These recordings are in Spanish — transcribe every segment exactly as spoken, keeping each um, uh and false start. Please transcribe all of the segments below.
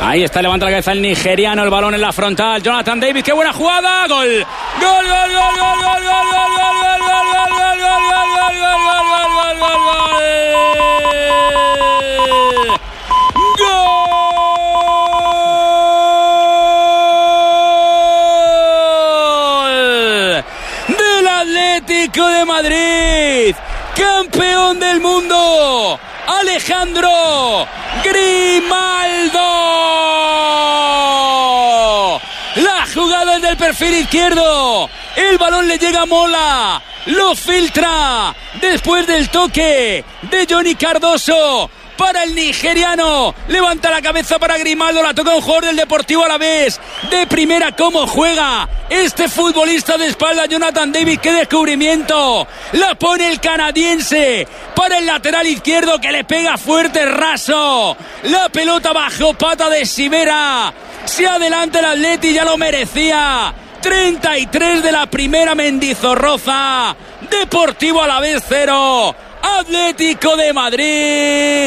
Ahí está, levanta la cabeza el nigeriano, el balón en la frontal. Jonathan David, qué buena jugada. Gol. Gol, gol, gol, gol, gol, gol, gol, gol, gol, gol, gol, gol, gol, gol, gol, gol, gol, gol. Del Atlético de Madrid, campeón del mundo, Alejandro Grimaldo. La jugada es del perfil izquierdo, el balón le llega a Mola, lo filtra después del toque de Johnny Cardoso para el nigeriano, levanta la cabeza para Grimaldo, la toca un jugador del Deportivo Alavés, de primera. Cómo juega este futbolista de espalda, Jonathan David, qué descubrimiento, la pone el canadiense para el lateral izquierdo que le pega fuerte, raso, la pelota bajo pata de Sivera, se adelanta el Atleti, ya lo merecía. Treinta y tres de la primera, Mendizorroza, Deportivo Alavés cero, Atlético de Madrid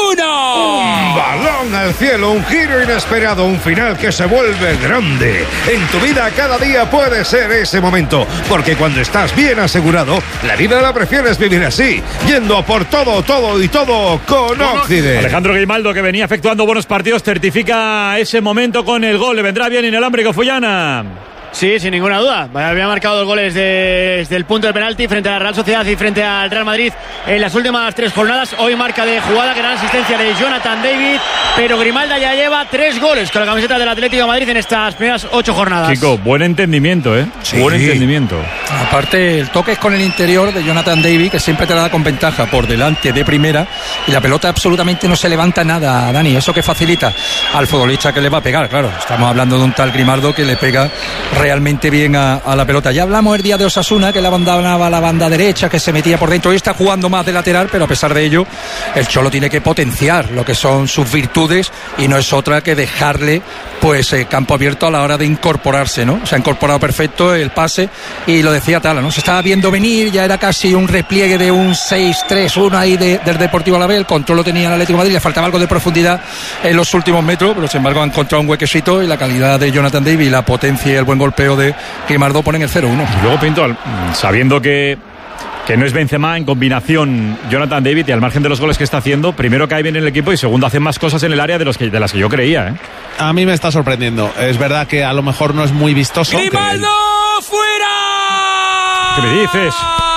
uno. Un balón al cielo, un giro inesperado, un final que se vuelve grande. En tu vida cada día puede ser ese momento, porque cuando estás bien asegurado, la vida la prefieres vivir así, yendo por todo, todo y todo con Occident. Alejandro Grimaldo, que venía efectuando buenos partidos, certifica ese momento con el gol. Le vendrá bien inalámbrico Fullana. Sí, sin ninguna duda. Había marcado dos goles de, desde el punto de penalti frente a la Real Sociedad y frente al Real Madrid en las últimas tres jornadas. Hoy marca de jugada, gran asistencia de Jonathan David, pero Grimaldo ya lleva tres goles con la camiseta del Atlético de Madrid en estas primeras ocho jornadas. Chico, buen entendimiento, ¿eh? Sí. Buen entendimiento. Aparte, el toque es con el interior de Jonathan David, que siempre te la da con ventaja por delante de primera, y la pelota absolutamente no se levanta nada, Dani. Eso que facilita al futbolista que le va a pegar, claro. Estamos hablando de un tal Grimaldo que le pega realmente bien a, a la pelota. Ya hablamos el día de Osasuna, que la abandonaba a la banda derecha, que se metía por dentro. Hoy está jugando más de lateral, pero a pesar de ello, el Cholo tiene que potenciar lo que son sus virtudes, y no es otra que dejarle pues eh, campo abierto a la hora de incorporarse, ¿no? Se ha incorporado perfecto el pase, y lo decía Tala, ¿no? Se estaba viendo venir, ya era casi un repliegue de un seis tres uno ahí de, del Deportivo Alavés. El control lo tenía el Atlético de Madrid, le faltaba algo de profundidad en los últimos metros, pero sin embargo ha encontrado un huequecito, y la calidad de Jonathan David y la potencia y el buen golpeo de Grimaldo ponen el cero uno. Y luego, Pinto, sabiendo que que no es Benzema, en combinación Jonathan David, y al margen de los goles que está haciendo, primero cae bien en el equipo y segundo hace más cosas en el área de, los que, de las que yo creía, ¿eh? A mí me está sorprendiendo. Es verdad que a lo mejor no es muy vistoso. ¡Grimaldo que... fuera! ¿Qué me dices?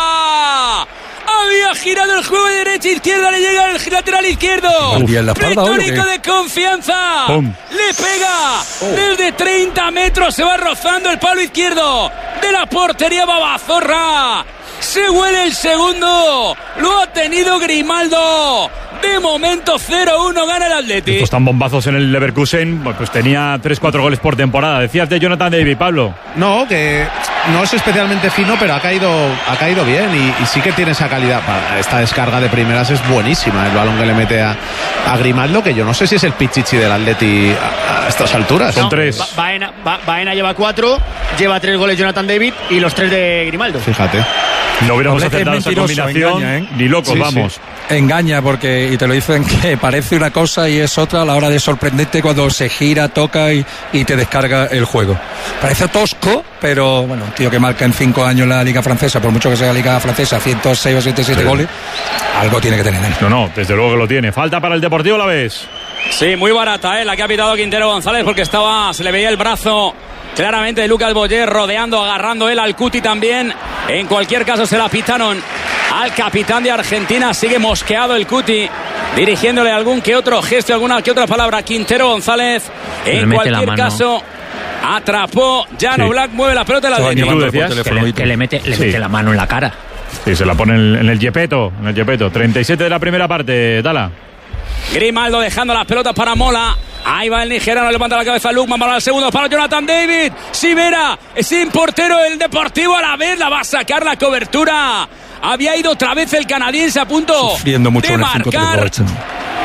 Había girado el juego de derecha a izquierda, le llega el lateral izquierdo. Pletórico de confianza. ¡Pum! Le pega oh. desde treinta metros, se va rozando el palo izquierdo de la portería Babazorra. Se huele el segundo, lo ha tenido Grimaldo. De momento cero uno gana el Atleti. Estos tan bombazos en el Leverkusen, pues tenía tres cuatro goles por temporada. Decías de Jonathan David, Pablo. No, que no es especialmente fino, pero ha caído ha caído bien, y, y sí que tiene esa calidad. Esta descarga de primeras es buenísima, el balón que le mete a, a Grimaldo, que yo no sé si es el pichichi del Atleti a, a estas alturas. Son no, tres. Ba- Baena, ba- Baena lleva cuatro, lleva tres goles Jonathan David y los tres de Grimaldo. Fíjate. No hubiéramos acertado esa combinación, engaña, ¿eh? ni locos, sí, vamos. Sí. Engaña, porque, y te lo dicen, que parece una cosa y es otra a la hora de sorprenderte cuando se gira, toca y, y te descarga el juego. Parece tosco, pero bueno, un tío que marca en cinco años la Liga Francesa, por mucho que sea la Liga Francesa, ciento seis o ciento siete sí. goles, algo tiene que tener. No, no, desde luego que lo tiene. Falta para el Deportivo Alavés. Sí, muy barata, ¿eh? La que ha pitado Quintero González, porque estaba, se le veía el brazo claramente de Lucas Boyer rodeando, agarrando él al Cuti también. En cualquier caso se la pitaron al capitán de Argentina. Sigue mosqueado el Cuti, dirigiéndole algún que otro gesto, alguna que otra palabra a Quintero González. En cualquier caso, atrapó Jan Oblak, sí. Mueve la pelota de la línea. Que le, que le mete, le sí. mete la mano en la cara. Sí, se la pone en, en el yepeto, en el yepeto. treinta y siete de la primera parte, Dala. Grimaldo dejando las pelotas para Mola. Ahí va el nigeriano, levanta la cabeza Lukman para el segundo, para Jonathan David. Sivera, sin portero el Deportivo Alavés, la va a sacar la cobertura. Había ido otra vez el canadiense a punto sufriendo mucho de en el marcar.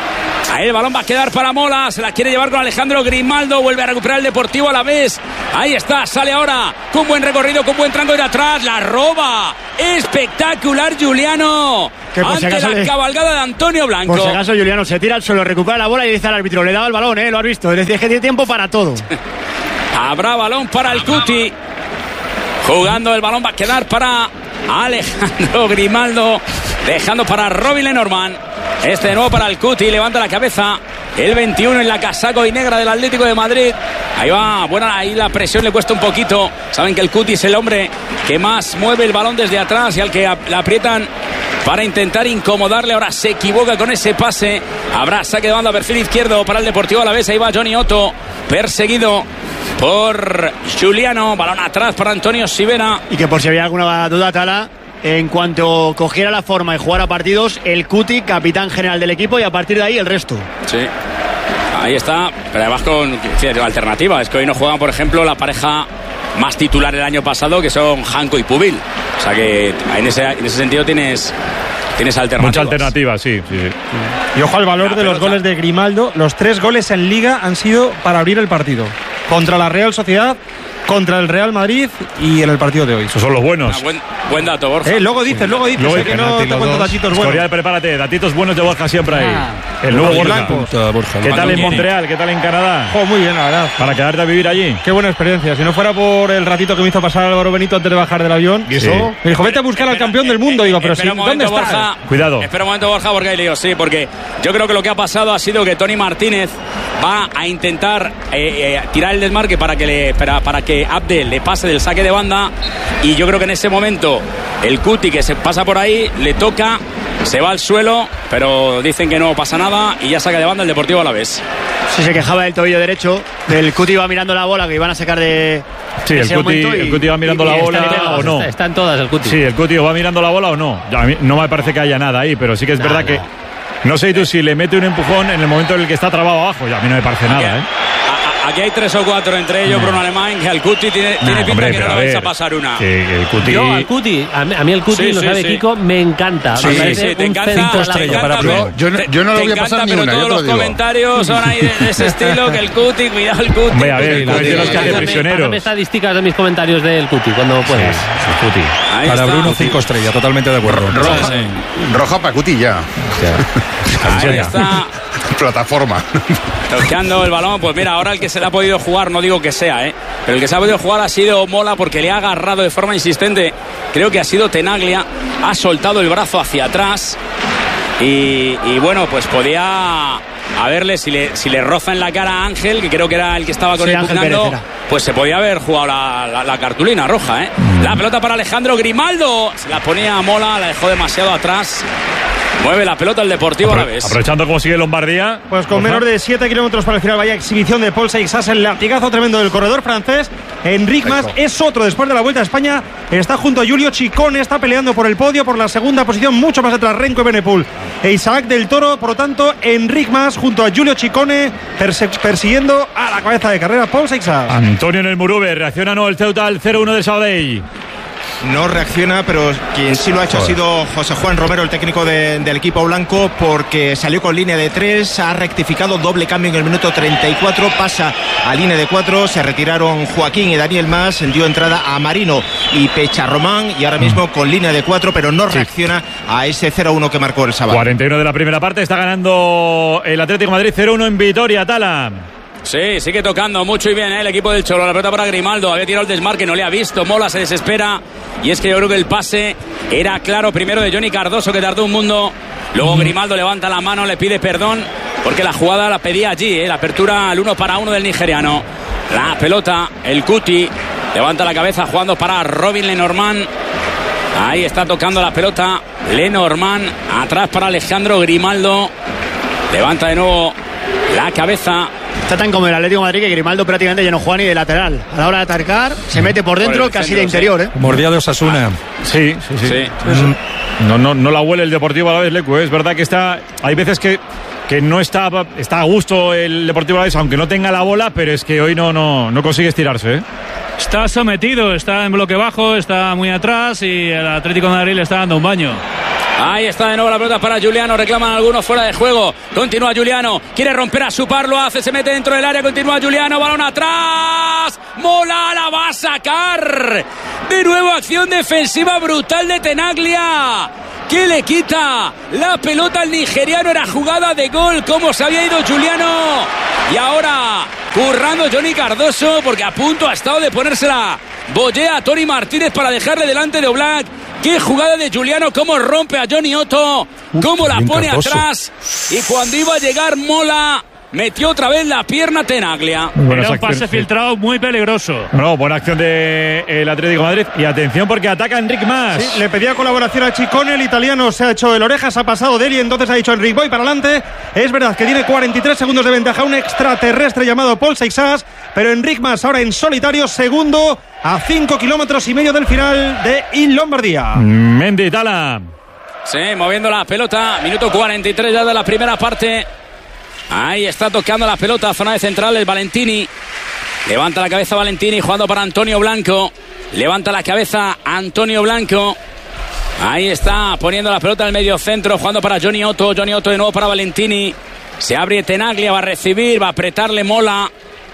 Ahí el balón va a quedar para Mola. Se la quiere llevar con Alejandro Grimaldo. Vuelve a recuperar el Deportivo Alavés. Ahí está, sale ahora con buen recorrido, con buen tranco de atrás. La roba. Espectacular Juliano. Que por si ante acaso la le... cabalgada de Antonio Blanco. Por si acaso Juliano se tira al suelo, recupera la bola y dice al árbitro, le daba el balón, ¿eh? Lo has visto. Es decir, que tiene tiempo para todo. Habrá balón para el Cuti. Jugando el balón va a quedar para Alejandro Grimaldo. Dejando para Robin Lenormand. Este de nuevo para el Cuti. Levanta la cabeza. El veintiuno en la casaco y negra del Atlético de Madrid. Ahí va. Bueno, ahí la presión le cuesta un poquito. Saben que el Cuti es el hombre que más mueve el balón desde atrás y al que le aprietan para intentar incomodarle. Ahora se equivoca con ese pase. Habrá saque de banda a perfil izquierdo para el Deportivo Alavés. Ahí va Johnny Otto. Perseguido por Juliano. Balón atrás para Antonio Sivera. Y que por si había alguna duda, Tala, en cuanto cogiera la forma y jugara partidos, el Cuti, capitán general del equipo, y a partir de ahí el resto. Sí. Ahí está, pero además con sí, alternativa. Es que hoy no juegan, por ejemplo, la pareja más titular el año pasado, que son Janko y Pubil. O sea que en ese, en ese sentido tienes, tienes alternativas. Mucha alternativa, sí, sí, sí. Y ojo al valor de los goles de Grimaldo. Los tres goles en Liga han sido para abrir el partido. Contra la Real Sociedad, contra el Real Madrid y en el partido de hoy. Esos son los buenos. Ah, buen, buen dato, Borja. Eh, luego dices, luego dices, Luego eh, que dices, no te cuento datitos buenos. Escorial, prepárate, datitos buenos de Borja siempre ahí. Ah. El nuevo Borja. Blanco. Borja, ¿Qué tal en viene? Montreal? ¿Qué tal en Canadá? Jo, muy bien, la verdad. Para quedarte a vivir allí. Qué buena experiencia. Si no fuera por el ratito que me hizo pasar Álvaro Benito antes de bajar del avión. ¿Y eso? Sí. Me dijo, vete a buscar al campeón del mundo. Digo, pero si, Espera un ¿dónde momento, está? Borja. Cuidado. Espera un momento, Borja, porque hay lío. Sí, porque yo creo que lo que ha pasado ha sido que Tony Martínez va a intentar eh, eh, tirar el desmarque para que, le, para, para que Abdel le pase del saque de banda. Y yo creo que en ese momento el Cuti, que se pasa por ahí, le toca, se va al suelo, pero dicen que no pasa nada y ya saca de banda el Deportivo Alavés. Si se quejaba del tobillo derecho, del Cuti iba mirando la bola que iban a sacar de. Sí, de el ese Cuti, momento y- el Cuti va mirando y- la y bola está bien, o no. Está, está en todas el Cuti. Sí, el Cuti va mirando la bola o no. Ya, a mí no me parece que haya nada ahí, pero sí que es No, verdad no. que. No sé tú si le mete un empujón en el momento en el que está trabado abajo. Ya a mí no me parece nada, ¿eh? A- a- Aquí hay tres o cuatro, entre ellos Bruno Alemán, que al Cuti tiene, tiene pinta Hombre, que no pero le a vais a ver, pasar una. que- que el Cuti. Yo al Cuti, a mí, a mí el Cuti, Sí, lo sí, sabe sí. Kiko, me encanta. Sí, me sí, parece sí, te un encanta, centro te estrella encanta, para pero- Bruno. Yo no, te- yo no le te voy a encanta, pasar ni pero una, yo todos te lo los digo. comentarios son ahí de, de ese estilo, que el Cuti, cuidado el Cuti. Hombre, a ver, Cuti, el Cuti Cuti, los que hace Cuti. Pásame- prisioneros. Pásame estadísticas de mis comentarios del Cuti cuando puedas. Cuti. Ahí Para está. Bruno, cinco estrellas, totalmente de acuerdo. Roja, Sí, sí. roja para Cuti ya. Ahí está. Plataforma. Toqueando el balón, pues mira, ahora el que se le ha podido jugar, no digo que sea, ¿eh? Pero el que se ha podido jugar ha sido Mola porque le ha agarrado de forma insistente. Creo que ha sido Tenaglia, ha soltado el brazo hacia atrás y, y bueno, pues podía haberle, si le, si le roza en la cara a Ángel, que creo que era el que estaba con Sí, él Ángel pugnando, Pérez era. pues se podía haber jugado la, la- la cartulina roja, ¿eh? La pelota para Alejandro Grimaldo, se la ponía a Mola, la dejó demasiado atrás. Mueve la pelota el Deportivo Apro- Alavés. Aprovechando cómo sigue Lombardía. Pues con Borja. menos de siete kilómetros para el final, vaya exhibición de Paul Seixas, el latigazo tremendo del corredor francés. Enric Mas es otro después de la Vuelta a España. Está junto a Julio Ciccone, está peleando por el podio, por la segunda posición, mucho más atrás Renko Evenepoel e Isaac del Toro. Por lo tanto, Enric Mas junto a Julio Ciccone perse- persiguiendo a la cabeza de carrera Paul Seixas. Antonio en el Murube. Reacciona no el Ceuta al cero uno del Sabadell. No reacciona, pero quien sí lo ha hecho ha sido José Juan Romero, el técnico de- del equipo blanco, porque salió con línea de tres, ha rectificado, doble cambio en el minuto treinta y cuatro, pasa a línea de cuatro, se retiraron Joaquín y Daniel Mas, dio entrada a Marino y Pecharromán y ahora mismo con línea de cuatro, pero no reacciona a ese cero uno que marcó el sábado. cuarenta y uno de la primera parte. Está ganando el Atlético de Madrid cero uno en Vitoria. Tala. Sí, sigue tocando mucho y bien, ¿eh? El equipo del Cholo. La pelota para Grimaldo. Había tirado el desmarque, no le ha visto. Mola se desespera. Y es que yo creo que el pase era claro. Primero de Johnny Cardoso, que tardó un mundo. Luego Grimaldo levanta la mano, le pide perdón. Porque la jugada la pedía allí, ¿eh? La apertura al uno para uno del nigeriano. La pelota, el Cuti. Levanta la cabeza jugando para Robin Lenormand. Ahí está tocando la pelota Lenormand. Atrás para Alejandro Grimaldo. Levanta de nuevo la cabeza. Está tan como el Atlético de Madrid que Grimaldo prácticamente ya no juega ni de lateral. A la hora de atacar, se mete por dentro, Por el casi centro, de interior, ¿eh? Mordía de Osasuna. Sí, sí, sí. Sí. No, no, no la huele el Deportivo Alavés, Lecu. Es verdad que está. Hay veces que, que no está, está a gusto el Deportivo Alavés, aunque no tenga la bola, pero es que hoy no, no, no consigue estirarse, ¿eh? Está sometido, está en bloque bajo, está muy atrás y el Atlético de Madrid le está dando un baño. Ahí está de nuevo la pelota para Giuliano. Reclaman algunos fuera de juego. Continúa Giuliano. Quiere romper a Supar. Lo hace. Se mete dentro del área. Continúa Giuliano. Balón atrás. Mola la va a sacar. De nuevo acción defensiva brutal de Tenaglia, que le quita la pelota al nigeriano. Era jugada de gol. Cómo se había ido Giuliano. Y ahora currando Johnny Cardoso, porque a punto ha estado de ponérsela Bollea a Tony Martínez para dejarle delante de Oblak. Qué jugada de Giuliano, cómo rompe a Johnny Otto, cómo la pone Cardoso atrás. Y cuando iba a llegar Mola, metió otra vez la pierna Tenaglia. Era un pase filtrado muy peligroso. No, buena acción del Atlético de Madrid. Y atención porque ataca Enric Mas. Sí, le pedía colaboración a Chicone. El italiano se ha hecho el orejas, ha pasado de él y entonces ha dicho Enric, voy para adelante. Es verdad que tiene cuarenta y tres segundos de ventaja un extraterrestre llamado Paul Seixas, pero Enric Mas ahora en solitario, segundo a cinco kilómetros y medio del final de In Lombardía. Mendy, Tala. Sí, moviendo la pelota. Minuto cuarenta y tres ya de la primera parte. Ahí está tocando la pelota, zona de centrales, Valentini. Levanta la cabeza Valentini, jugando para Antonio Blanco. Levanta la cabeza Antonio Blanco. Ahí está poniendo la pelota en el medio centro, jugando para Johnny Otto. Johnny Otto de nuevo para Valentini. Se abre Tenaglia, va a recibir, va a apretarle Mola.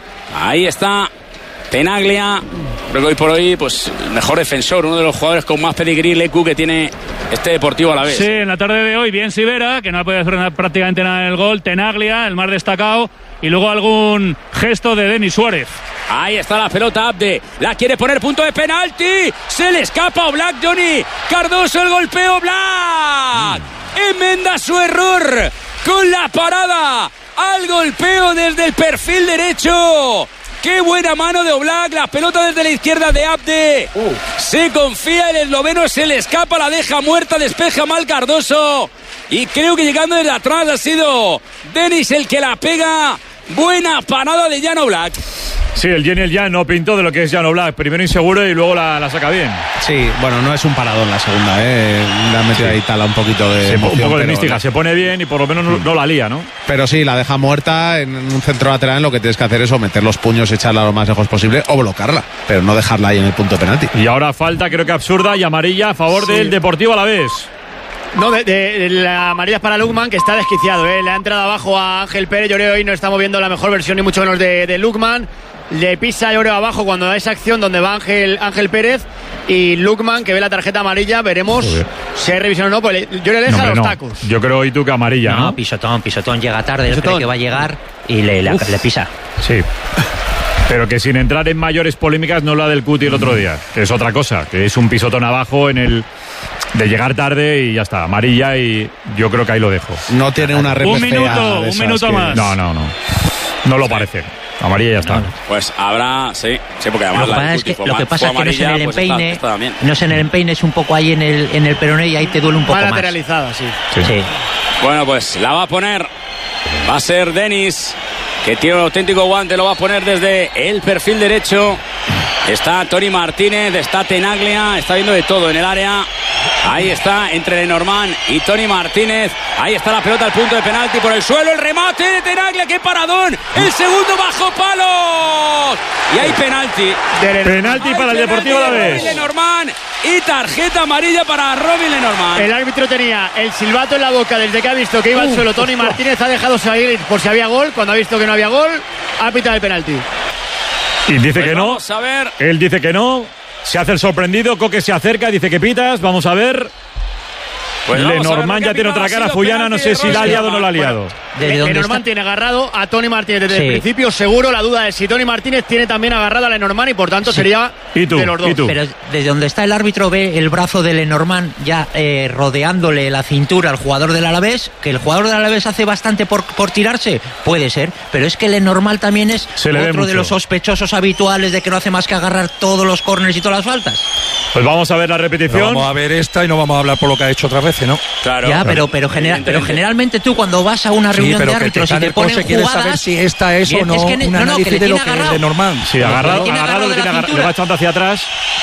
Ahí está Tenaglia. Creo que hoy por hoy, pues, mejor defensor, uno de los jugadores con más pedigrí, Lecu, que tiene este Deportivo Alavés. Sí, en la tarde de hoy, bien Sivera, que no ha podido hacer prácticamente nada en el gol. Tenaglia, el más destacado. Y luego algún gesto de Denis Suárez. Ahí está la pelota, Abde. La quiere poner, punto de penalti. Se le escapa a Oblak, Johnny Cardoso, el golpeo, Oblak. Mm. Enmenda su error con la parada al golpeo desde el perfil derecho. ¡Qué buena mano de Oblak! La pelota desde la izquierda de Abde. Uh. Se confía el esloveno, se le escapa, la deja muerta, despeja mal Cardoso. Y creo que llegando desde atrás ha sido Denis el que la pega. Buena parada de Jan Oblak. Sí, el Jenny el Jan no pintó de lo que es Jan Oblak. Primero inseguro y luego la, la saca bien. Sí, bueno, no es un paradón la segunda, ¿eh? Le han metido sí. ahí Tala un poquito de sí, emoción, un poco de pero, mística. Se pone bien y por lo menos no, no la lía, ¿no? Pero sí, la deja muerta en un centro lateral. Lo que tienes que hacer es o meter los puños, echarla lo más lejos posible o bloquearla, pero no dejarla ahí en el punto de penalti. Y ahora falta, creo que absurda y amarilla a favor sí. del Deportivo Alavés. No, de, de, de la amarilla para Lukman, que está desquiciado, ¿eh? Le ha entrado abajo a Ángel Pérez. Yo creo que hoy no estamos viendo la mejor versión ni mucho menos de, de Lukman. Le pisa, yo creo, abajo cuando da esa acción donde va Ángel, Ángel Pérez. Y Lukman, que ve la tarjeta amarilla, veremos Joder. si hay revisión o no. Pues yo le dejo no, los no. tacos. Yo creo hoy tú que amarilla, ¿no? No, pisotón, pisotón. Llega tarde, él cree que va a llegar y le, le, le pisa. Sí. Pero que sin entrar en mayores polémicas, no la del Cuti el otro día, que es otra cosa, que es un pisotón abajo en el de llegar tarde y ya está, amarilla, y yo creo que ahí lo dejo. No tiene una un minuto, un minuto más. No, no, no. No lo sí. parece. Amarilla ya está. No, no. Pues habrá, sí, sí, porque además lo, la es que, lo que pasa es que amarilla, no es en el pues empeine, está, está no es en el empeine, es un poco ahí en el en el peroné y ahí te duele un poco más. más. Lateralizada, sí. Sí. sí. Bueno, pues la va a poner, va a ser Denis, que tiene un auténtico guante, lo va a poner desde el perfil derecho. Está Tony Martínez, está Tenaglia, está viendo de todo en el área. Ahí está, entre Lenormand y Tony Martínez. Ahí está la pelota al punto de penalti por el suelo. El remate de Tenaglia, ¡qué paradón! El segundo bajo palos. Y hay penalti. Penalti para el Deportivo Alavés. Lenormand y tarjeta amarilla para Robin Lenormand. El árbitro tenía el silbato en la boca desde que ha visto que iba al suelo. Tony Martínez ha dejado salir por si había gol. Cuando ha visto que no había gol, ha pitado el penalti. Y dice pues que no. Vamos a ver. Él dice que no. Se hace el sorprendido. Coque se acerca, dice que pitas. Vamos a ver. Pues Lenormand ya tiene otra cara. Fullana no sé si la ha liado o no la ha liado. Bueno, Lenormand tiene agarrado a Tony Martínez desde sí. el principio. Seguro, la duda es si Tony Martínez tiene también agarrado a Lenormand y por tanto sí. sería ¿Y tú? de los dos. ¿Y tú? Pero desde donde está el árbitro ve el brazo de Lenormand ya eh, rodeándole la cintura al jugador del Alavés. Que el jugador del Alavés hace bastante por, por tirarse, puede ser. Pero es que Lenormand también es otro de los sospechosos habituales de que no hace más que agarrar todos los córneres y todas las faltas. Pues vamos a ver la repetición. Pero vamos a ver esta y no vamos a hablar por lo que ha hecho otras veces, ¿no? Claro. Ya, pero, pero, genera, pero generalmente tú cuando vas a una reunión sí, de árbitros y te ponen jugadas... quieres saber si esta es o no es que, un no, análisis no, de lo que es Lenormand. Sí, agarrado, agarrado, agarrado, le, tiene agarrado le va echando hacia atrás.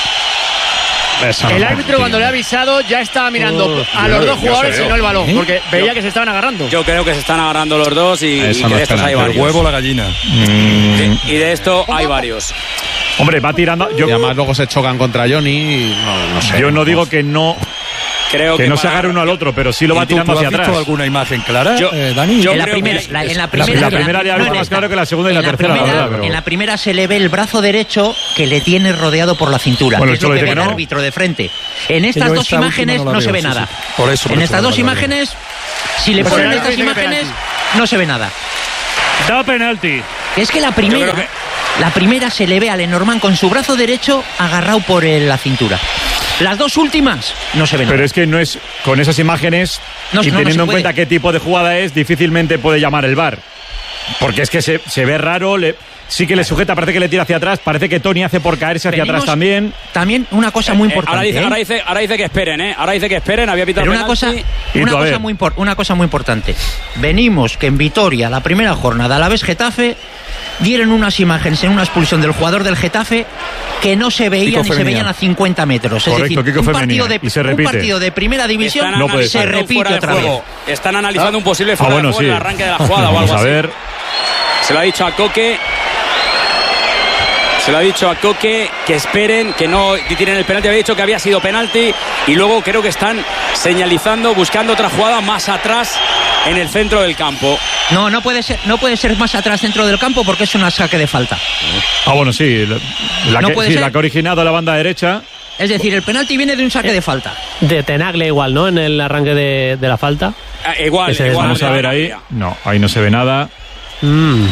El árbitro cuando le ha avisado ya estaba mirando uh, a los dos jugadores y no el balón, ¿eh? Porque veía yo, que se estaban agarrando. Yo creo que se están agarrando los dos y, y que no de estos hay varios. El huevo o la gallina. Mm. Y de esto hay varios. Hombre, va tirando. Yo, y además luego se chocan contra Johnny. Y no, no sé. Yo no digo que no creo que, que no se agarre uno al otro, pero sí lo va ¿Y tú, tirando tú hacia has visto atrás. alguna imagen clara, Yo- eh, Dani? yo en, la creo primera, que la, en la La, primera, la primera le ha no, visto en más esta. claro que la segunda y la, En la tercera, primera, la verdad. Pero... En la primera se le ve el brazo derecho que le tiene rodeado por la cintura, Bueno, que es esto lo lo que dice ve que el no. árbitro de frente. En estas yo dos esta última imágenes no no, la se veo, ve sí, nada. sí. Por eso, por en eso estas no dos la veo. imágenes, si le Pues ponen el estas árbitro dice que imágenes, no se ve nada. Da penalti. Es que la primera, Yo creo la primera se le ve a Lenormand con su brazo derecho agarrado por el- la cintura. Las dos últimas no se ven Pero nada. es que no es con esas imágenes No, y no, no teniendo se en puede. cuenta qué tipo de jugada es, difícilmente puede llamar el V A R. Porque es que se, se ve raro, le, sí que le sujeta, parece que le tira hacia atrás, parece que Tony hace por caerse hacia Venimos- atrás también. También una cosa muy Eh, importante. ahora, dice, ¿eh? ahora, dice, ahora dice que esperen, ¿eh? Ahora dice que esperen, había pitado Pero una penalti. cosa, Y una, tú, a cosa ver. muy impor- una cosa muy importante. Venimos que en Vitoria, la primera jornada, a la vez Getafe, dieron unas imágenes en una expulsión del jugador del Getafe que no se veían Kiko y se Femenía. veían a cincuenta metros. Correcto, es decir, Kiko un Femenía. partido, de, Y se un repite. partido de primera división Están No puede se ser. analizando un repite fuera de otra juego. vez. Están analizando un posible Ah, fuera bueno, de juego sí. en el arranque de la jugada o Vamos algo a así. ver. Se lo ha dicho a Coque. Se lo ha dicho a Coque que esperen, que no tiren el penalti. Había dicho que había sido penalti y luego creo que están señalizando, buscando otra jugada más atrás en el centro del campo. No, no puede ser, no puede ser más atrás dentro del campo porque es un saque de falta. Ah, bueno, sí. La, la No que, puede sí, ser. la que ha originado la banda derecha. Es decir, el penalti viene de un saque de falta. De Tenaglia igual, ¿no? En el arranque de, de la falta. Ah, igual, Ese es- igual. Vamos a ver ahí. No, ahí no se ve nada. Mm.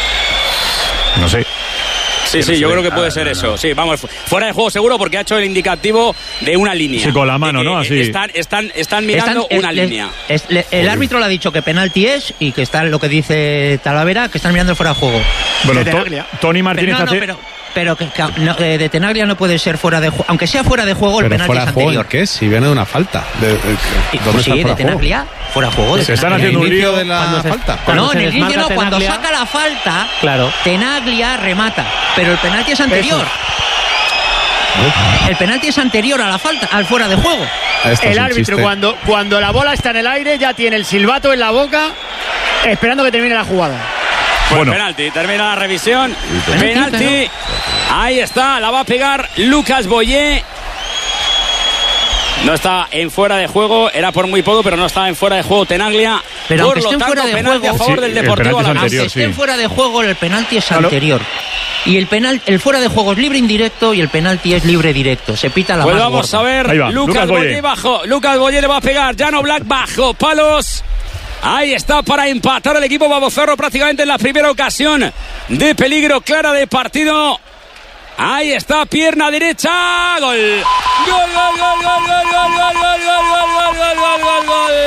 No sé. Sí, sí, yo creo que puede ser eso. Sí, vamos, fu- fuera de juego seguro porque ha hecho el indicativo de una línea. Sí, con la mano, Eh, ¿no? eh, Así. Están, están, están mirando Están- una le- línea. es- le- el árbitro le ha dicho que penalti es y que está lo que dice Talavera, que están mirando fuera de juego. Bueno, De To- Tenaglia. Tony Martínez Pero, no, no, hace. pero, pero que, que- no, eh, de Tenaglia no puede ser fuera de juego. Aunque sea fuera de juego, el Pero penalti fuera es de juego, ¿en anterior. qué? Si viene de una falta. De- de- Y- ¿Dónde pues está sí, fuera de de juego? Tenaglia, fuera de juego. de Se están Tenaglia. haciendo un ¿El inicio lío de la cuando se- falta? cuando No, se en el desmarca inicio no, cuando Tenaglia- saca la falta, Claro. Tenaglia remata, pero el penalti es anterior. El penalti es anterior a la falta, al fuera de juego. Esto es El un árbitro, chiste. cuando, cuando la bola está en el aire, ya tiene el silbato en la boca, esperando que termine la jugada. Pues Bueno. penalti, termina la revisión. Penalti, Penalti. Ahí está, la va a pegar Lucas Boyé. No está en fuera de juego, era por muy poco, pero no está en fuera de juego Tenaglia. Pero por aunque lo esté en tanto, fuera de penalti juego- a favor Sí, del el Deportivo penalti es Alavés. anterior. Aunque esté en sí. fuera de juego, el penalti es anterior. Y el penal, el fuera de juego es libre indirecto y el penalti es libre directo. Se pita la Pues más vamos gorda. a ver, Ahí va, Lucas, Lucas Boyé Boyé. bajo, Lucas Boyé le va a pegar, Llano Black bajo, palos. Ahí está para empatar el equipo babozorro prácticamente en la primera ocasión de peligro clara de partido. Ahí está, pierna derecha, gol. Gol, gol, gol, gol, gol, gol, gol, gol, gol, gol, gol, gol, gol,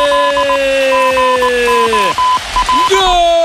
gol, gol.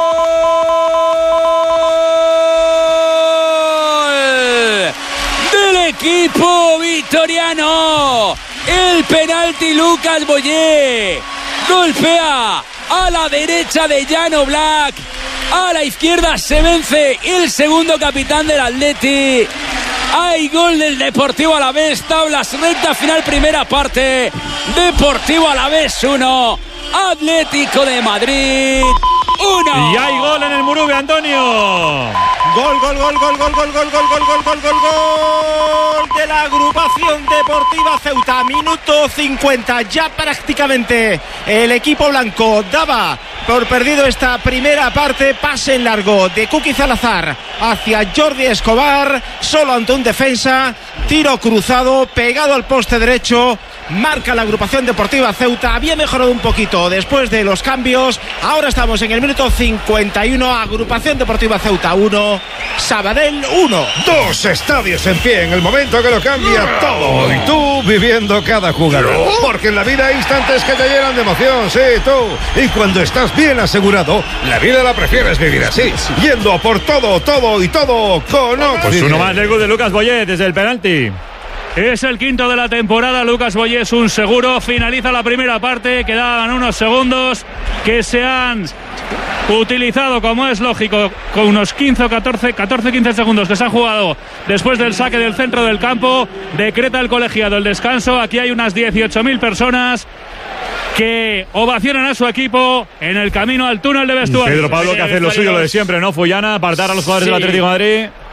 Gol del equipo vitoriano. El penalti Lucas Boyé. Golpea a la derecha de Llano Black. A la izquierda se vence el segundo capitán del Atleti. Hay gol del Deportivo Alavés. Tablas recta final primera parte. Deportivo Alavés uno. Atlético de Madrid uno. Y hay gol en el Murube, Antonio. Gol, gol, gol, gol, gol, gol, gol, gol, gol, gol, gol, gol, gol de la agrupación deportiva Ceuta. Minuto cincuenta, ya prácticamente el equipo blanco daba por perdido esta primera parte. Pase en largo de Kuki Salazar hacia Jordi Escobar, solo ante un defensa. Tiro cruzado, pegado al poste derecho. Marca la agrupación deportiva Ceuta. Había mejorado un poquito después de los cambios. Ahora estamos en el minuto cincuenta y uno. Agrupación deportiva Ceuta uno, Sabadell uno. Dos estadios en pie en el momento que lo cambia todo. Y tú viviendo cada jugada. Porque en la vida hay instantes que te llenan de emoción, sí, tú. Y cuando estás bien asegurado, la vida la prefieres vivir así. Yendo a por todo, todo y todo con Oxy. Pues uno más del gol de Lucas Boyé desde el penalti. Es el quinto de la temporada. Lucas Boyé es un seguro. Finaliza la primera parte. Quedaban unos segundos que se han utilizado, como es lógico, con unos quince o catorce, catorce quince segundos que se han jugado después del saque del centro del campo. Decreta el colegiado el descanso. Aquí hay unas dieciocho mil personas que ovacionan a su equipo en el camino al túnel de vestuarios. Pedro Pablo que hace lo suyo, lo de siempre, ¿no? Fullana, apartar a los jugadores Sí. del Atlético de Madrid.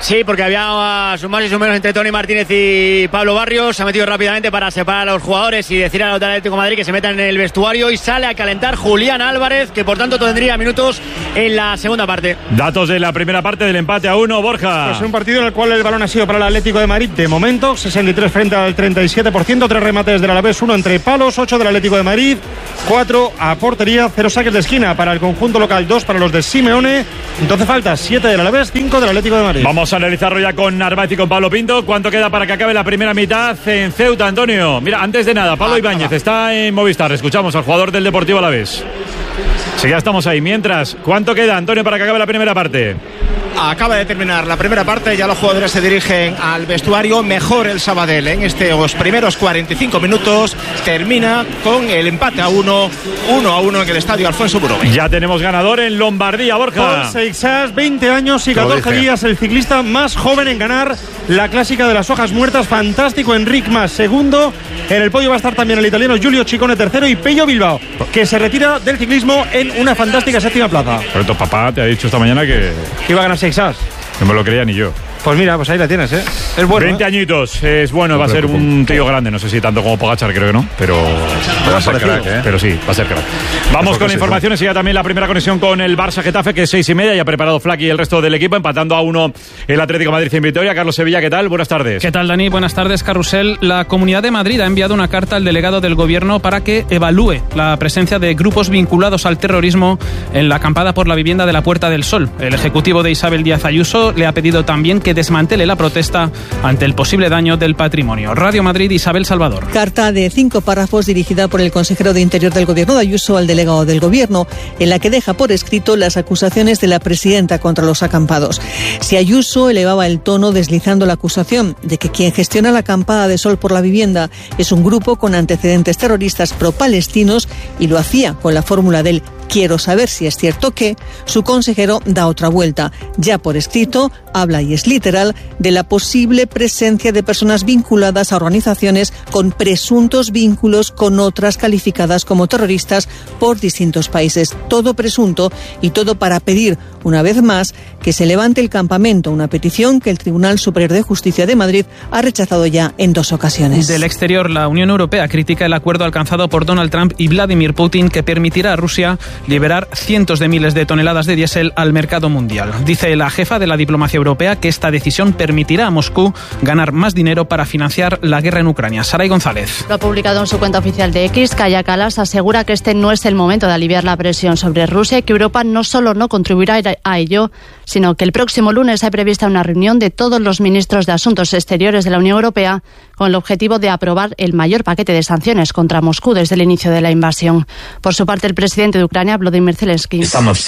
Sí, porque había sumas y sumeros entre Tony Martínez y Pablo Barrios. Se ha metido rápidamente para separar a los jugadores y decir al Atlético de Madrid que se metan en el vestuario, y sale a calentar Julián Álvarez, que por tanto tendría minutos en la segunda parte. Datos de la primera parte del empate a uno, Borja. Es un partido en el cual el balón ha sido para el Atlético de Madrid de momento, sesenta y tres frente al treinta y siete por ciento, tres remates del Alavés, uno entre palos, ocho del Atlético de Madrid, cuatro a portería, cero saques de esquina para el conjunto local, dos para los de Simeone, doce faltas, siete del Alavés, cinco del Atlético de Madrid. Vamos a analizarlo ya con Narváez y con Pablo Pinto. ¿Cuánto queda para que acabe la primera mitad en Ceuta, Antonio? Mira, antes de nada, Pablo ah, Ibáñez ah, está en Movistar. Escuchamos al jugador del Deportivo Alavés. Sí, ya estamos ahí. Mientras, ¿cuánto queda, Antonio, para que acabe la primera parte? Acaba de terminar la primera parte, ya los jugadores se dirigen al vestuario. Mejor el Sabadell en estos primeros cuarenta y cinco minutos. Termina con el empate a uno, uno a uno en el estadio Alfonso Burove. Ya tenemos ganador en Lombardía, Borja. Paul Seixas, veinte años y catorce días, el ciclista más joven en ganar la clásica de las hojas muertas. Fantástico, Enric Mas segundo. En el podio va a estar también el italiano Giulio Ciccone tercero y Pello Bilbao, que se retira del ciclismo en una fantástica séptima plaza. Pero tu papá te ha dicho esta mañana que, que iba a ganar Seixas. No me lo creía ni yo. Pues mira, pues ahí la tienes, ¿eh? Es bueno. veinte ¿eh? añitos, es bueno, no va a ser un tío grande. No sé si tanto como Pogačar, creo que no, pero va a ser crack, ¿eh? Pero sí, va a ser crack. Vamos con informaciones y ya también la primera conexión con el Barça Getafe, que es seis y media. Ya ha preparado Flaky y el resto del equipo, empatando a uno el Atlético de Madrid en Vitoria. Carlos Sevilla, ¿qué tal? Buenas tardes. ¿Qué tal, Dani? Buenas tardes, Carrusel. La Comunidad de Madrid ha enviado una carta al delegado del Gobierno para que evalúe la presencia de grupos vinculados al terrorismo en la acampada por la vivienda de la Puerta del Sol. El ejecutivo de Isabel Díaz Ayuso le ha pedido también que desmantele la protesta ante el posible daño del patrimonio. Radio Madrid, Isabel Salvador. Carta de cinco párrafos dirigida por el consejero de Interior del Gobierno de Ayuso al delegado del Gobierno, en la que deja por escrito las acusaciones de la presidenta contra los acampados. Si Ayuso elevaba el tono deslizando la acusación de que quien gestiona la acampada de Sol por la vivienda es un grupo con antecedentes terroristas pro-palestinos y lo hacía con la fórmula del quiero saber si es cierto que, su consejero da otra vuelta. Ya por escrito, habla, y es literal, de la posible presencia de personas vinculadas a organizaciones con presuntos vínculos con otras calificadas como terroristas por distintos países. Todo presunto y todo para pedir, una vez más, que se levante el campamento, una petición que el Tribunal Superior de Justicia de Madrid ha rechazado ya en dos ocasiones. Del exterior, la Unión Europea critica el acuerdo alcanzado por Donald Trump y Vladimir Putin, que permitirá a Rusia liberar cientos de miles de toneladas de diésel al mercado mundial. Dice la jefa de la diplomacia europea que esta decisión permitirá a Moscú ganar más dinero para financiar la guerra en Ucrania. Saray González. Lo ha publicado en su cuenta oficial de X. Kaja Kallas asegura que este no es el momento de aliviar la presión sobre Rusia y que Europa no solo no contribuirá a ello, sino que el próximo lunes hay prevista una reunión de todos los ministros de Asuntos Exteriores de la Unión Europea con el objetivo de aprobar el mayor paquete de sanciones contra Moscú desde el inicio de la invasión. Por su parte, el presidente de Ucrania, Volodymyr Zelensky,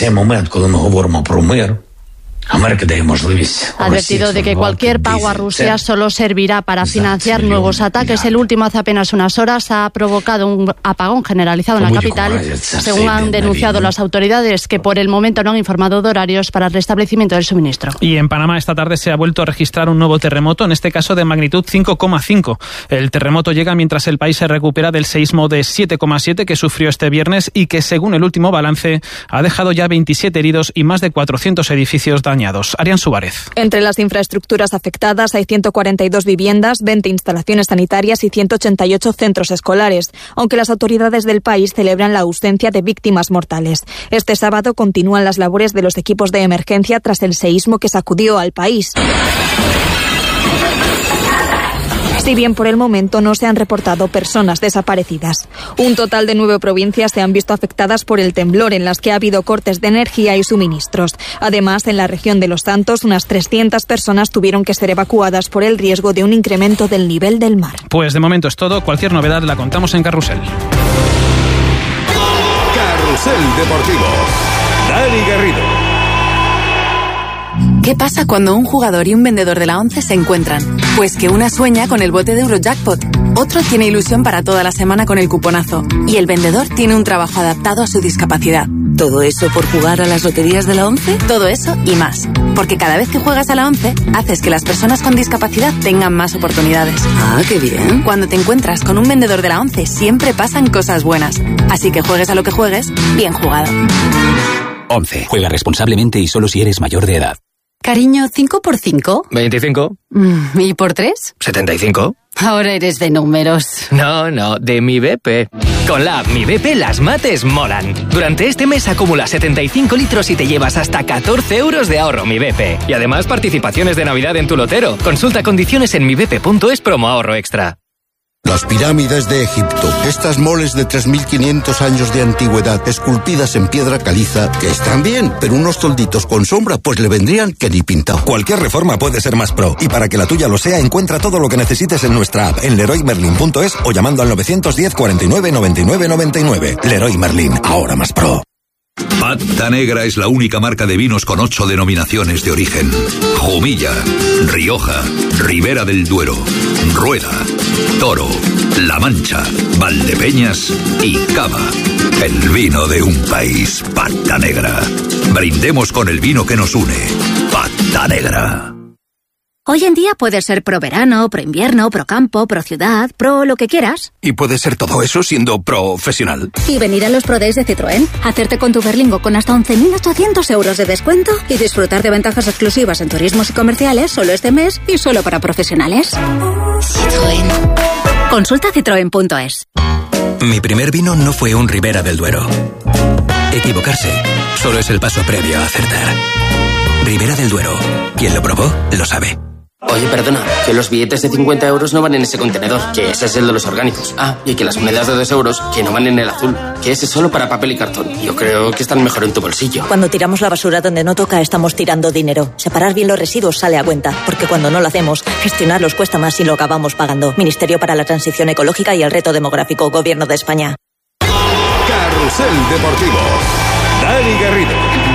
ha advertido de que cualquier pago a Rusia solo servirá para financiar nuevos ataques. El último, hace apenas unas horas, ha provocado un apagón generalizado en la capital, según han denunciado las autoridades, que por el momento no han informado de horarios para el restablecimiento del suministro. Y en Panamá esta tarde se ha vuelto a registrar un nuevo terremoto, en este caso de magnitud cinco coma cinco. El terremoto llega mientras el país se recupera del seísmo de siete coma siete que sufrió este viernes y que, según el último balance, ha dejado ya veintisiete heridos y más de cuatrocientos edificios dañados. Arián Suárez. Entre las infraestructuras afectadas hay ciento cuarenta y dos viviendas, veinte instalaciones sanitarias y ciento ochenta y ocho centros escolares, aunque las autoridades del país celebran la ausencia de víctimas mortales. Este sábado continúan las labores de los equipos de emergencia tras el seísmo que sacudió al país. Si bien por el momento no se han reportado personas desaparecidas. Un total de nueve provincias se han visto afectadas por el temblor, en las que ha habido cortes de energía y suministros. Además, en la región de Los Santos, unas trescientas personas tuvieron que ser evacuadas por el riesgo de un incremento del nivel del mar. Pues de momento es todo. Cualquier novedad la contamos en Carrusel. Carrusel Deportivo. Dani Garrido. ¿Qué pasa cuando un jugador y un vendedor de la ONCE se encuentran? Pues que una sueña con el bote de Eurojackpot, otro tiene ilusión para toda la semana con el cuponazo y el vendedor tiene un trabajo adaptado a su discapacidad. ¿Todo eso por jugar a las loterías de la ONCE? Todo eso y más. Porque cada vez que juegas a la ONCE, haces que las personas con discapacidad tengan más oportunidades. Ah, qué bien. Cuando te encuentras con un vendedor de la ONCE, siempre pasan cosas buenas. Así que juegues a lo que juegues, bien jugado. ONCE. Juega responsablemente y solo si eres mayor de edad. Cariño, ¿cinco por cinco? veinticinco. ¿Y por tres? setenta y cinco. Ahora eres de números. No, no, de mi B P. Con la app Mi B P las mates molan. Durante este mes acumula setenta y cinco litros y te llevas hasta catorce euros de ahorro Mi B P. Y además participaciones de Navidad en tu lotero. Consulta condiciones en mi b p punto es promo ahorro extra. Las pirámides de Egipto, estas moles de tres mil quinientos años de antigüedad, esculpidas en piedra caliza, que están bien, pero unos tolditos con sombra pues le vendrían que ni pintado. Cualquier reforma puede ser más pro, y para que la tuya lo sea, encuentra todo lo que necesites en nuestra app, en leroy merlin punto es o llamando al novecientos diez cuarenta y nueve noventa y nueve noventa y nueve. Leroy Merlin, ahora más pro. Pata Negra es la única marca de vinos con ocho denominaciones de origen. Jumilla, Rioja, Ribera del Duero, Rueda, Toro, La Mancha, Valdepeñas y Cava. El vino de un país, Pata Negra. Brindemos con el vino que nos une. Pata Negra. Hoy en día puedes ser pro verano, pro invierno, pro campo, pro ciudad, pro lo que quieras. Y puede ser todo eso siendo profesional. Y venir a los Pro Days de Citroën, hacerte con tu Berlingo con hasta once mil ochocientos euros de descuento y disfrutar de ventajas exclusivas en turismos y comerciales solo este mes y solo para profesionales. Citroën. Consulta citroen punto es. Mi primer vino no fue un Ribera del Duero. Equivocarse solo es el paso previo a acertar. Ribera del Duero. Quien lo probó, lo sabe. Oye, perdona, que los billetes de cincuenta euros no van en ese contenedor, que ese es el de los orgánicos. Ah, y que las monedas de dos euros, que no van en el azul, que ese es solo para papel y cartón. Yo creo que están mejor en tu bolsillo. Cuando tiramos la basura donde no toca, estamos tirando dinero. Separar bien los residuos sale a cuenta, porque cuando no lo hacemos, gestionarlos cuesta más y lo acabamos pagando. Ministerio para la Transición Ecológica y el Reto Demográfico, Gobierno de España. Carrusel Deportivo. Dani Garrido.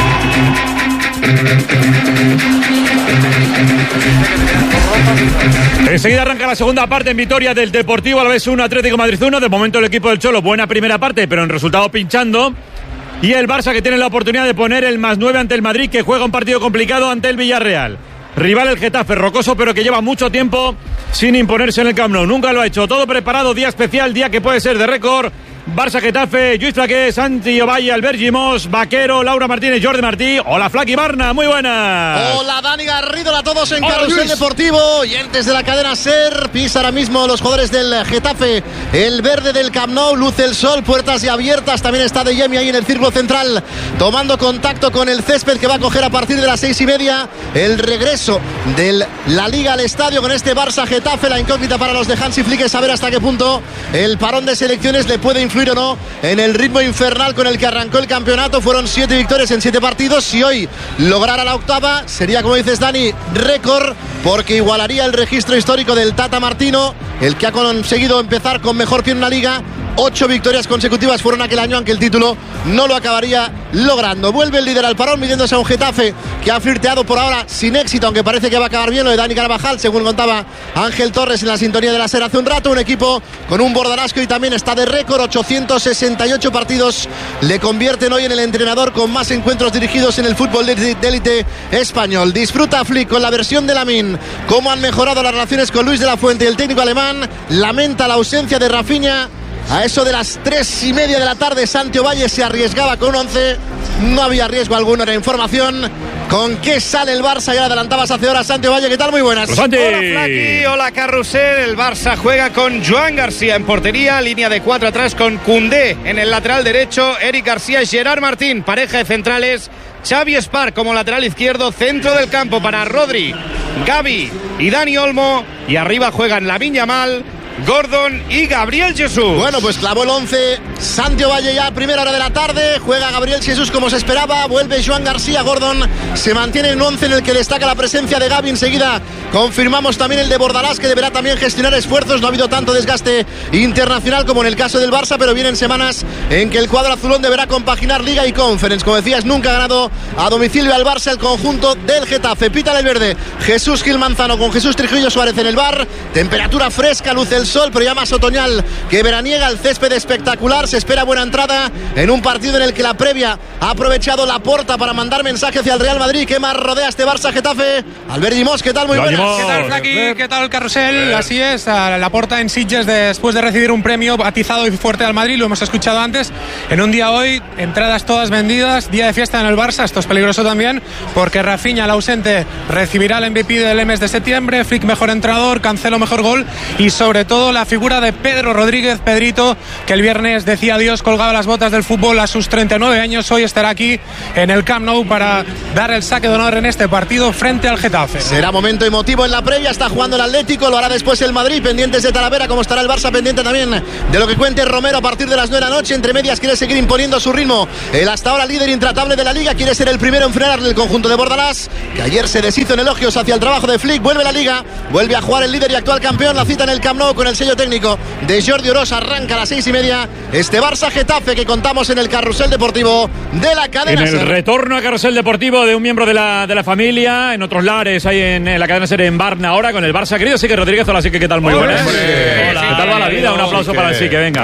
Enseguida arranca la segunda parte en victoria del Deportivo Alavés uno, Atlético Madrid uno. De momento el equipo del Cholo, buena primera parte, pero en resultado pinchando. Y el Barça, que tiene la oportunidad de poner el más nueve ante el Madrid, que juega un partido complicado ante el Villarreal. Rival el Getafe, rocoso, pero que lleva mucho tiempo sin imponerse en el Camp Nou. Nunca lo ha hecho. Todo preparado, día especial, día que puede ser de récord. Barça Getafe, Lluís Flaqué, Santi Ovalle, Albert Gimós, Vaquero, Laura Martínez, Jordi Martí. Hola, Flaqui Barna, muy buenas. Hola, Dani Garrido, hola a todos en Hola, Carrusel Luis. Deportivo. Y antes de la cadena SER, pisa ahora mismo los jugadores del Getafe. El verde del Camp Nou, luce el sol, puertas ya abiertas. También está De Jemi ahí en el círculo central, tomando contacto con el césped que va a coger a partir de las seis y media el regreso de la Liga al estadio con este Barça Getafe. La incógnita para los de Hansi Flick es saber hasta qué punto el parón de selecciones le puede influir o no en el ritmo infernal con el que arrancó el campeonato. Fueron siete victorias en siete partidos. Si hoy lograra la octava, sería, como dices, Dani, récord, porque igualaría el registro histórico del Tata Martino, el que ha conseguido empezar con mejor pie en una liga. Ocho victorias consecutivas fueron aquel año, aunque el título no lo acabaría logrando. Vuelve el líder al parón, midiéndose a un Getafe que ha flirteado por ahora sin éxito, aunque parece que va a acabar bien lo de Dani Carvajal, según contaba Ángel Torres en la sintonía de la SER hace un rato. Un equipo con un Bordalásco y también está de récord, ochocientos sesenta y ocho partidos le convierten hoy en el entrenador con más encuentros dirigidos en el fútbol de élite español. Disfruta Flick con la versión de Lamine, cómo han mejorado las relaciones con Luis de la Fuente y el técnico alemán. Lamenta la ausencia de Rafinha. A eso de las tres y media de la tarde, Santi Ovalle se arriesgaba con un once. No había riesgo alguno, era información. ¿Con qué sale el Barça? Ya adelantabas hace horas, Santi Ovalle. ¿Qué tal? Muy buenas. Santi. Hola, Flaqui. Hola, Carrusel. El Barça juega con Joan García en portería. Línea de cuatro atrás con Koundé en el lateral derecho. Eric García y Gerard Martín. Pareja de centrales. Xavi Espar como lateral izquierdo. Centro del campo para Rodri, Gavi y Dani Olmo. Y arriba juegan Lamine Yamal, Gordon y Gabriel Jesús. Bueno, pues clavó el once Santi Ovalle ya a primera hora de la tarde. Juega Gabriel Jesús como se esperaba. Vuelve Joan García. Gordon se mantiene en un once en el que destaca la presencia de Gavi. Enseguida confirmamos también el de Bordalás, que deberá también gestionar esfuerzos. No ha habido tanto desgaste internacional como en el caso del Barça, pero vienen semanas en que el cuadro azulón deberá compaginar Liga y Conference. Como decías, nunca ha ganado a domicilio al Barça el conjunto del Getafe. Pita el verde Jesús Gil Manzano con Jesús Trujillo Suárez en el bar. Temperatura fresca, luce el sol, pero ya más otoñal que veraniega. El césped espectacular, se espera buena entrada en un partido en el que la previa ha aprovechado Laporta para mandar mensaje hacia el Real Madrid. ¿Qué más rodea este Barça Getafe? Albert Gimós, ¿qué tal? Muy buenas. ¿Qué tal, Flaqui? ¿Qué tal, Carrusel? Así es, Laporta en Sitges después de recibir un premio atizado y fuerte al Madrid, lo hemos escuchado antes. En un día hoy, entradas todas vendidas, día de fiesta en el Barça. Esto es peligroso también porque Rafinha, el ausente, recibirá el M V P del mes de septiembre, Flick mejor entrenador, Cancelo mejor gol y sobre todo la figura de Pedro Rodríguez, Pedrito, que el viernes decía adiós, colgaba las botas del fútbol a sus treinta y nueve años. Hoy estará aquí en el Camp Nou para dar el saque de honor en este partido frente al Getafe. Será momento emotivo en la previa, está jugando el Atlético, lo hará después el Madrid, pendientes de Talavera, como estará el Barça, pendiente también de lo que cuente Romero a partir de las nueve de la noche. Entre medias quiere seguir imponiendo su ritmo, el hasta ahora líder intratable de la Liga, quiere ser el primero en frenar el conjunto de Bordalás, que ayer se deshizo en elogios hacia el trabajo de Flick. Vuelve la Liga, vuelve a jugar el líder y actual campeón, la cita en el Camp Nou con el sello técnico de Jordi Oroz. Arranca a las seis y media este Barça Getafe que contamos en el Carrusel Deportivo de la cadena En el Ser. retorno a Carrusel Deportivo de un miembro de la, de la familia, en otros lares, ahí en, en la cadena Ser en Barna ahora con el Barça. Querido Sique Rodríguez, hola Sique, ¿qué tal? Muy buenas. Hola, ¿qué tal va la vida? Un aplauso para el Sique, venga.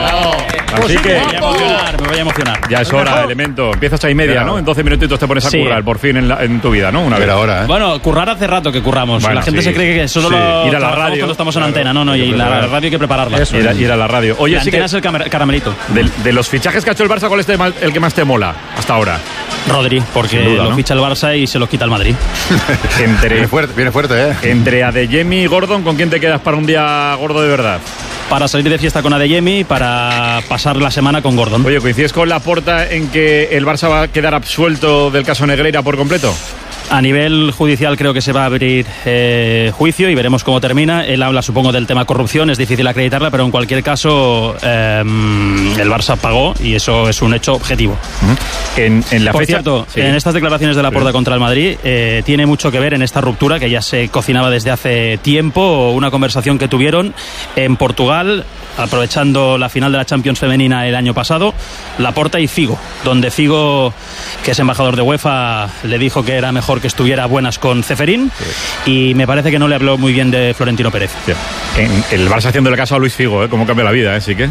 Así que me voy a emocionar, me voy a emocionar. ya es hora, elemento. Empiezas a y media, ¿no? En doce minutitos te pones a Sí. currar, por fin en, la- en tu vida, ¿no? Una vez ahora, ¿eh? Bueno, currar hace rato que curramos. Bueno, la gente sí. se cree que solo Sí. lo Ir a la trabajamos radio. cuando estamos en Claro, antena. No, no, hay que y la preparar. radio hay que prepararla. Eso, ir a- ir a la radio. Oye, la sí antena que- es el camer- caramelito. De, de los fichajes que ha hecho el Barça, ¿cuál es el mal- el que más te mola hasta ahora? Rodri, porque Sin duda, lo ¿no? ficha el Barça y se lo quita el Madrid. Entre, Viene fuerte, viene fuerte, ¿eh? Entre Adeyemi y Gordon, ¿con quién te quedas para un día gordo de verdad? Para salir de fiesta con Adeyemi, para pasar la semana con Gordon. Oye, ¿coincides con Laporta en que el Barça va a quedar absuelto del caso Negreira por completo? A nivel judicial creo que se va a abrir eh, juicio y veremos cómo termina. Él habla, supongo, del tema corrupción, es difícil acreditarla, pero en cualquier caso eh, el Barça pagó y eso es un hecho objetivo. En, en la Por fecha, cierto, sí. en estas declaraciones de Laporta Sí. contra el Madrid eh, tiene mucho que ver en esta ruptura que ya se cocinaba desde hace tiempo, una conversación que tuvieron en Portugal, aprovechando la final de la Champions femenina el año pasado, Laporta y Figo, donde Figo, que es embajador de UEFA, le dijo que era mejor que estuviera a buenas con Ceferín y me parece que no le habló muy bien de Florentino Pérez. En el Barça haciéndole caso a Luis Figo, ¿eh? Cómo cambia la vida, ¿eh? Sí que...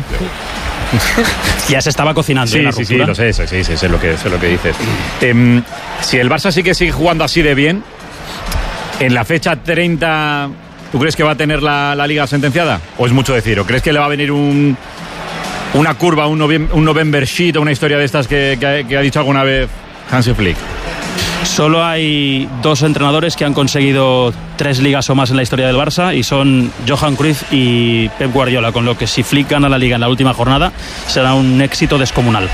Ya se estaba cocinando Sí, en la sí, sí, ruptura. lo sé, sí, sí, sí, sé lo que, sé lo que dices. Em, si el Barça sí que sigue jugando así de bien, en la fecha treinta, ¿tú crees que va a tener la, la Liga sentenciada? ¿O es mucho decir? ¿O crees que le va a venir un, una curva, un, noviem- un November Sheet o una historia de estas que, que ha- que ha dicho alguna vez Hansi Flick? Solo hay dos entrenadores que han conseguido tres ligas o más en la historia del Barça y son Johan Cruyff y Pep Guardiola, con lo que si Flick gana la liga en la última jornada será un éxito descomunal.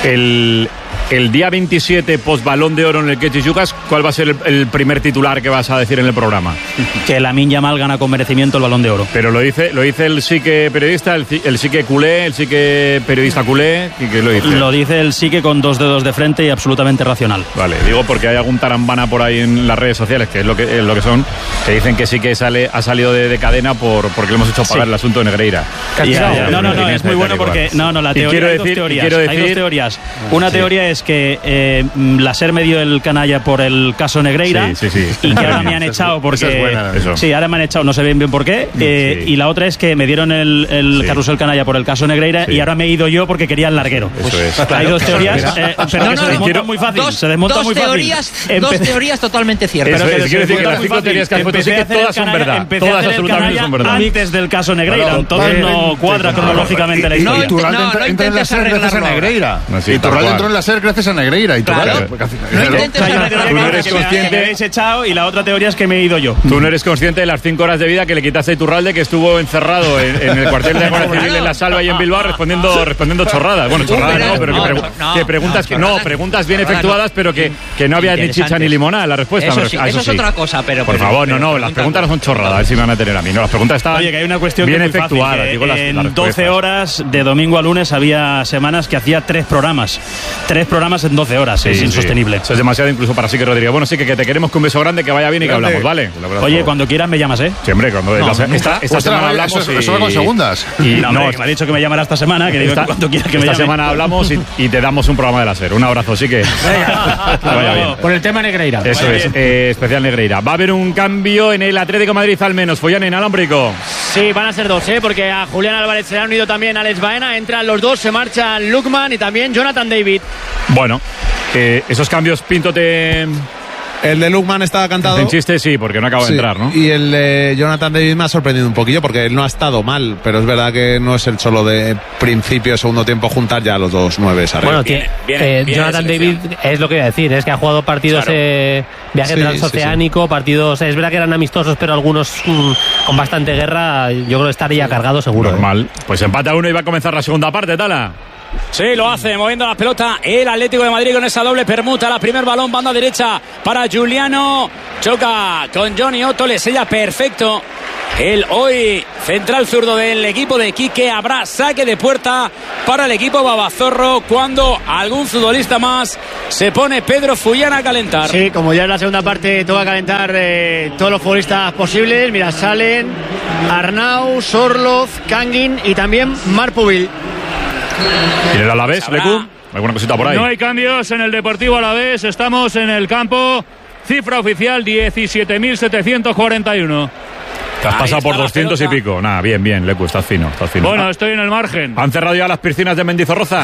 El, el día veintisiete, post Balón de Oro en el que Chichucas, ¿cuál va a ser el, el primer titular que vas a decir en el programa? Que Lamine Yamal gana con merecimiento el Balón de Oro. Pero lo dice, lo dice el sí que periodista, el, ci- el sí que culé, el sí que periodista culé, ¿y qué lo dice? Lo dice el sí que con dos dedos de frente y absolutamente racional. Vale, digo porque hay algún tarambana por ahí en las redes sociales, que es lo que, es lo que son, que dicen que sí que sale, ha salido de, de cadena por porque le hemos hecho pagar Sí. el asunto de Negreira. Ya, ya. No, no, no, es muy bueno porque no, no, la Y teoría quiero hay decir- dos teorías. y quiero Hay dos decir- teorías. Una Sí. teoría es que eh, la SER me dio el canalla por el caso Negreira Sí, sí, sí. y que ahora me han echado porque Esa es buena, eso. sí, ahora me han echado, no sé bien bien por qué. eh, Y la otra es que me dieron el, el carrusel canalla por el caso Negreira Sí. y ahora me he ido yo porque quería el larguero. Eso es. Hay dos teorías, eh, pero No, que no, se no. desmontan muy fácil. Dos, se desmontan dos muy fácil. teorías, dos Empe- teorías totalmente ciertas. Eso Pero es, se quiero decir que desmontan las muy cinco fácil. teorías que has puesto sí Empecé que a hacer el todas son canalla- verdad. empecé a Todas hacer el absolutamente canalla son verdad. antes del caso Negreira, Claro, entonces vale. no cuadra cronológicamente la No, historia. no, Iturralde no entra, entra en la intentes SER gracias a arreglarlo Negreira. No, sí, y tal Iturralde cual. entró en la SER gracias a Negreira. Iturralde, Claro. porque al final- No intentes Hay una arreglarlo. teoría Tú no eres que me- consciente- que me habéis echado y la otra teoría es que me he ido yo. Tú no eres consciente de las cinco horas de vida que le quitaste a Iturralde, que estuvo encerrado en, en el cuartel de la Guardia Civil en La Salva y en Bilbao respondiendo, respondiendo chorradas. Bueno, chorradas no, pero que, No, pregu- no, que preguntas, no, que, no, chorradas. preguntas bien Chorradas efectuadas, pero que, que no había ni chicha Interesantes. ni limonada en la respuesta. Eso me sí, ref- a eso es otra cosa, pero- Por pero- favor, no, pero no, las preguntas no son chorradas, a ver si me van a tener a mí. No, las preguntas están Oye, que hay una cuestión bien que es muy fácil, efectuadas. que digo las, en las doce respuestas. horas, de domingo a lunes, había semanas que hacía tres programas. Tres programas en doce horas, Sí, es sí. insostenible. Eso es demasiado incluso para sí que Rodríguez. Bueno, sí que, que te queremos, que un beso grande, que vaya bien y que Grande. hablamos, ¿vale? Oye, cuando quieras me llamas, ¿eh? Siempre, cuando No, la se- nunca. esta, esta Ostras, semana oye, hablamos eso- y, eso va con segundas. y No, no, hombre, que me ha dicho que me llamara esta semana, que digo esta, que cuando quieras que me esta llame. semana hablamos y, y te damos un programa de la SER. Un abrazo, sí que. que vaya bien. Por el tema Negreira. Eso es, eh, especial Negreira. Va a haber un cambio en el Atlético de Madrid al menos. Follán inalámbrico. Sí, van a ser dos, ¿eh? Porque a Julián Álvarez se le han unido también a Alex Baena. Entran los dos, se marchan Lukman y también Jonathan David. Bueno, eh, esos cambios, Pinto, te... El de Lukman estaba cantado. En chiste sí, porque no acaba sí. de entrar, ¿no? Y el de Jonathan David me ha sorprendido un poquillo porque él no ha estado mal, pero es verdad que no es el solo de principio, segundo tiempo juntar ya los dos nueves arriba. Bueno, tiene, eh, Jonathan David es lo que iba a decir, es que ha jugado partidos claro. eh, viaje sí, transoceánico, sí, sí. partidos, es verdad que eran amistosos, pero algunos mm, con bastante guerra, yo creo que estaría sí. cargado seguro. Normal. ¿eh? Pues empate a uno y va a comenzar la segunda parte, Tala. Sí, lo hace, moviendo la pelota el Atlético de Madrid con esa doble permuta. La primer balón, banda derecha para Giuliano. Choca con Johnny Otto, le sella perfecto el hoy central zurdo del equipo de Quique. Habrá saque de puerta para el equipo babazorro cuando algún futbolista más se pone Pedro Fullana a calentar. Sí, como ya en la segunda parte toca calentar eh, todos los futbolistas posibles. Mira, salen Arnau, Sorloz, Kangin y también Marpubil. ¿Y el Alavés, Lecu? ¿Alguna cosita por ahí? No hay cambios en el Deportivo Alavés. Estamos en el campo. Cifra oficial diecisiete mil setecientos cuarenta y uno. Te has pasado por doscientos y pico. Nada, bien, bien, Lecu, estás fino, estás fino. Bueno, estoy en el margen. ¿Han cerrado ya las piscinas de Mendizorroza?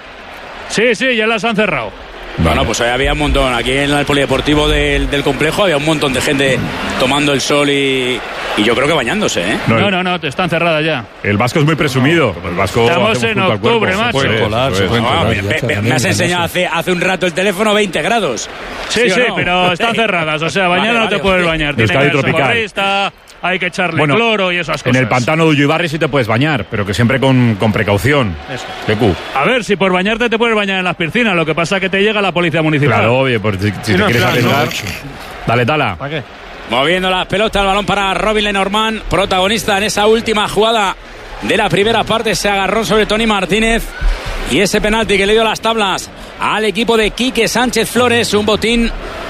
Sí, sí, ya las han cerrado. Vale. Bueno, pues ahí había un montón. Aquí en el polideportivo del, del complejo había un montón de gente tomando el sol y, y yo creo que bañándose, ¿eh? No, no, no, te están cerradas ya. El vasco es muy presumido. El vasco Estamos en octubre, macho. Se puede colar, se puede colar. Me, me, me has enseñado hace, hace un rato el teléfono veinte grados. Sí, sí, sí no? Pero están cerradas. O sea, mañana vale, no vale, te puedes okay. bañar. Tiene que tropical. Hay que echarle bueno, cloro y esas cosas. En el pantano de Ullibarri sí te puedes bañar, pero que siempre con, con precaución. Eso. Lecu. A ver, si por bañarte te puedes bañar en las piscinas, lo que pasa es que te llega la policía municipal. Claro, obvio, porque si, si no, te quieres arriesgar. No. Dale, Tala. ¿Para qué? Moviendo las pelotas, el balón para Robin Lenormand, protagonista en esa última jugada de la primera parte. Se agarró sobre Tony Martínez. Y ese penalti que le dio las tablas al equipo de Quique Sánchez Flores. Un botín,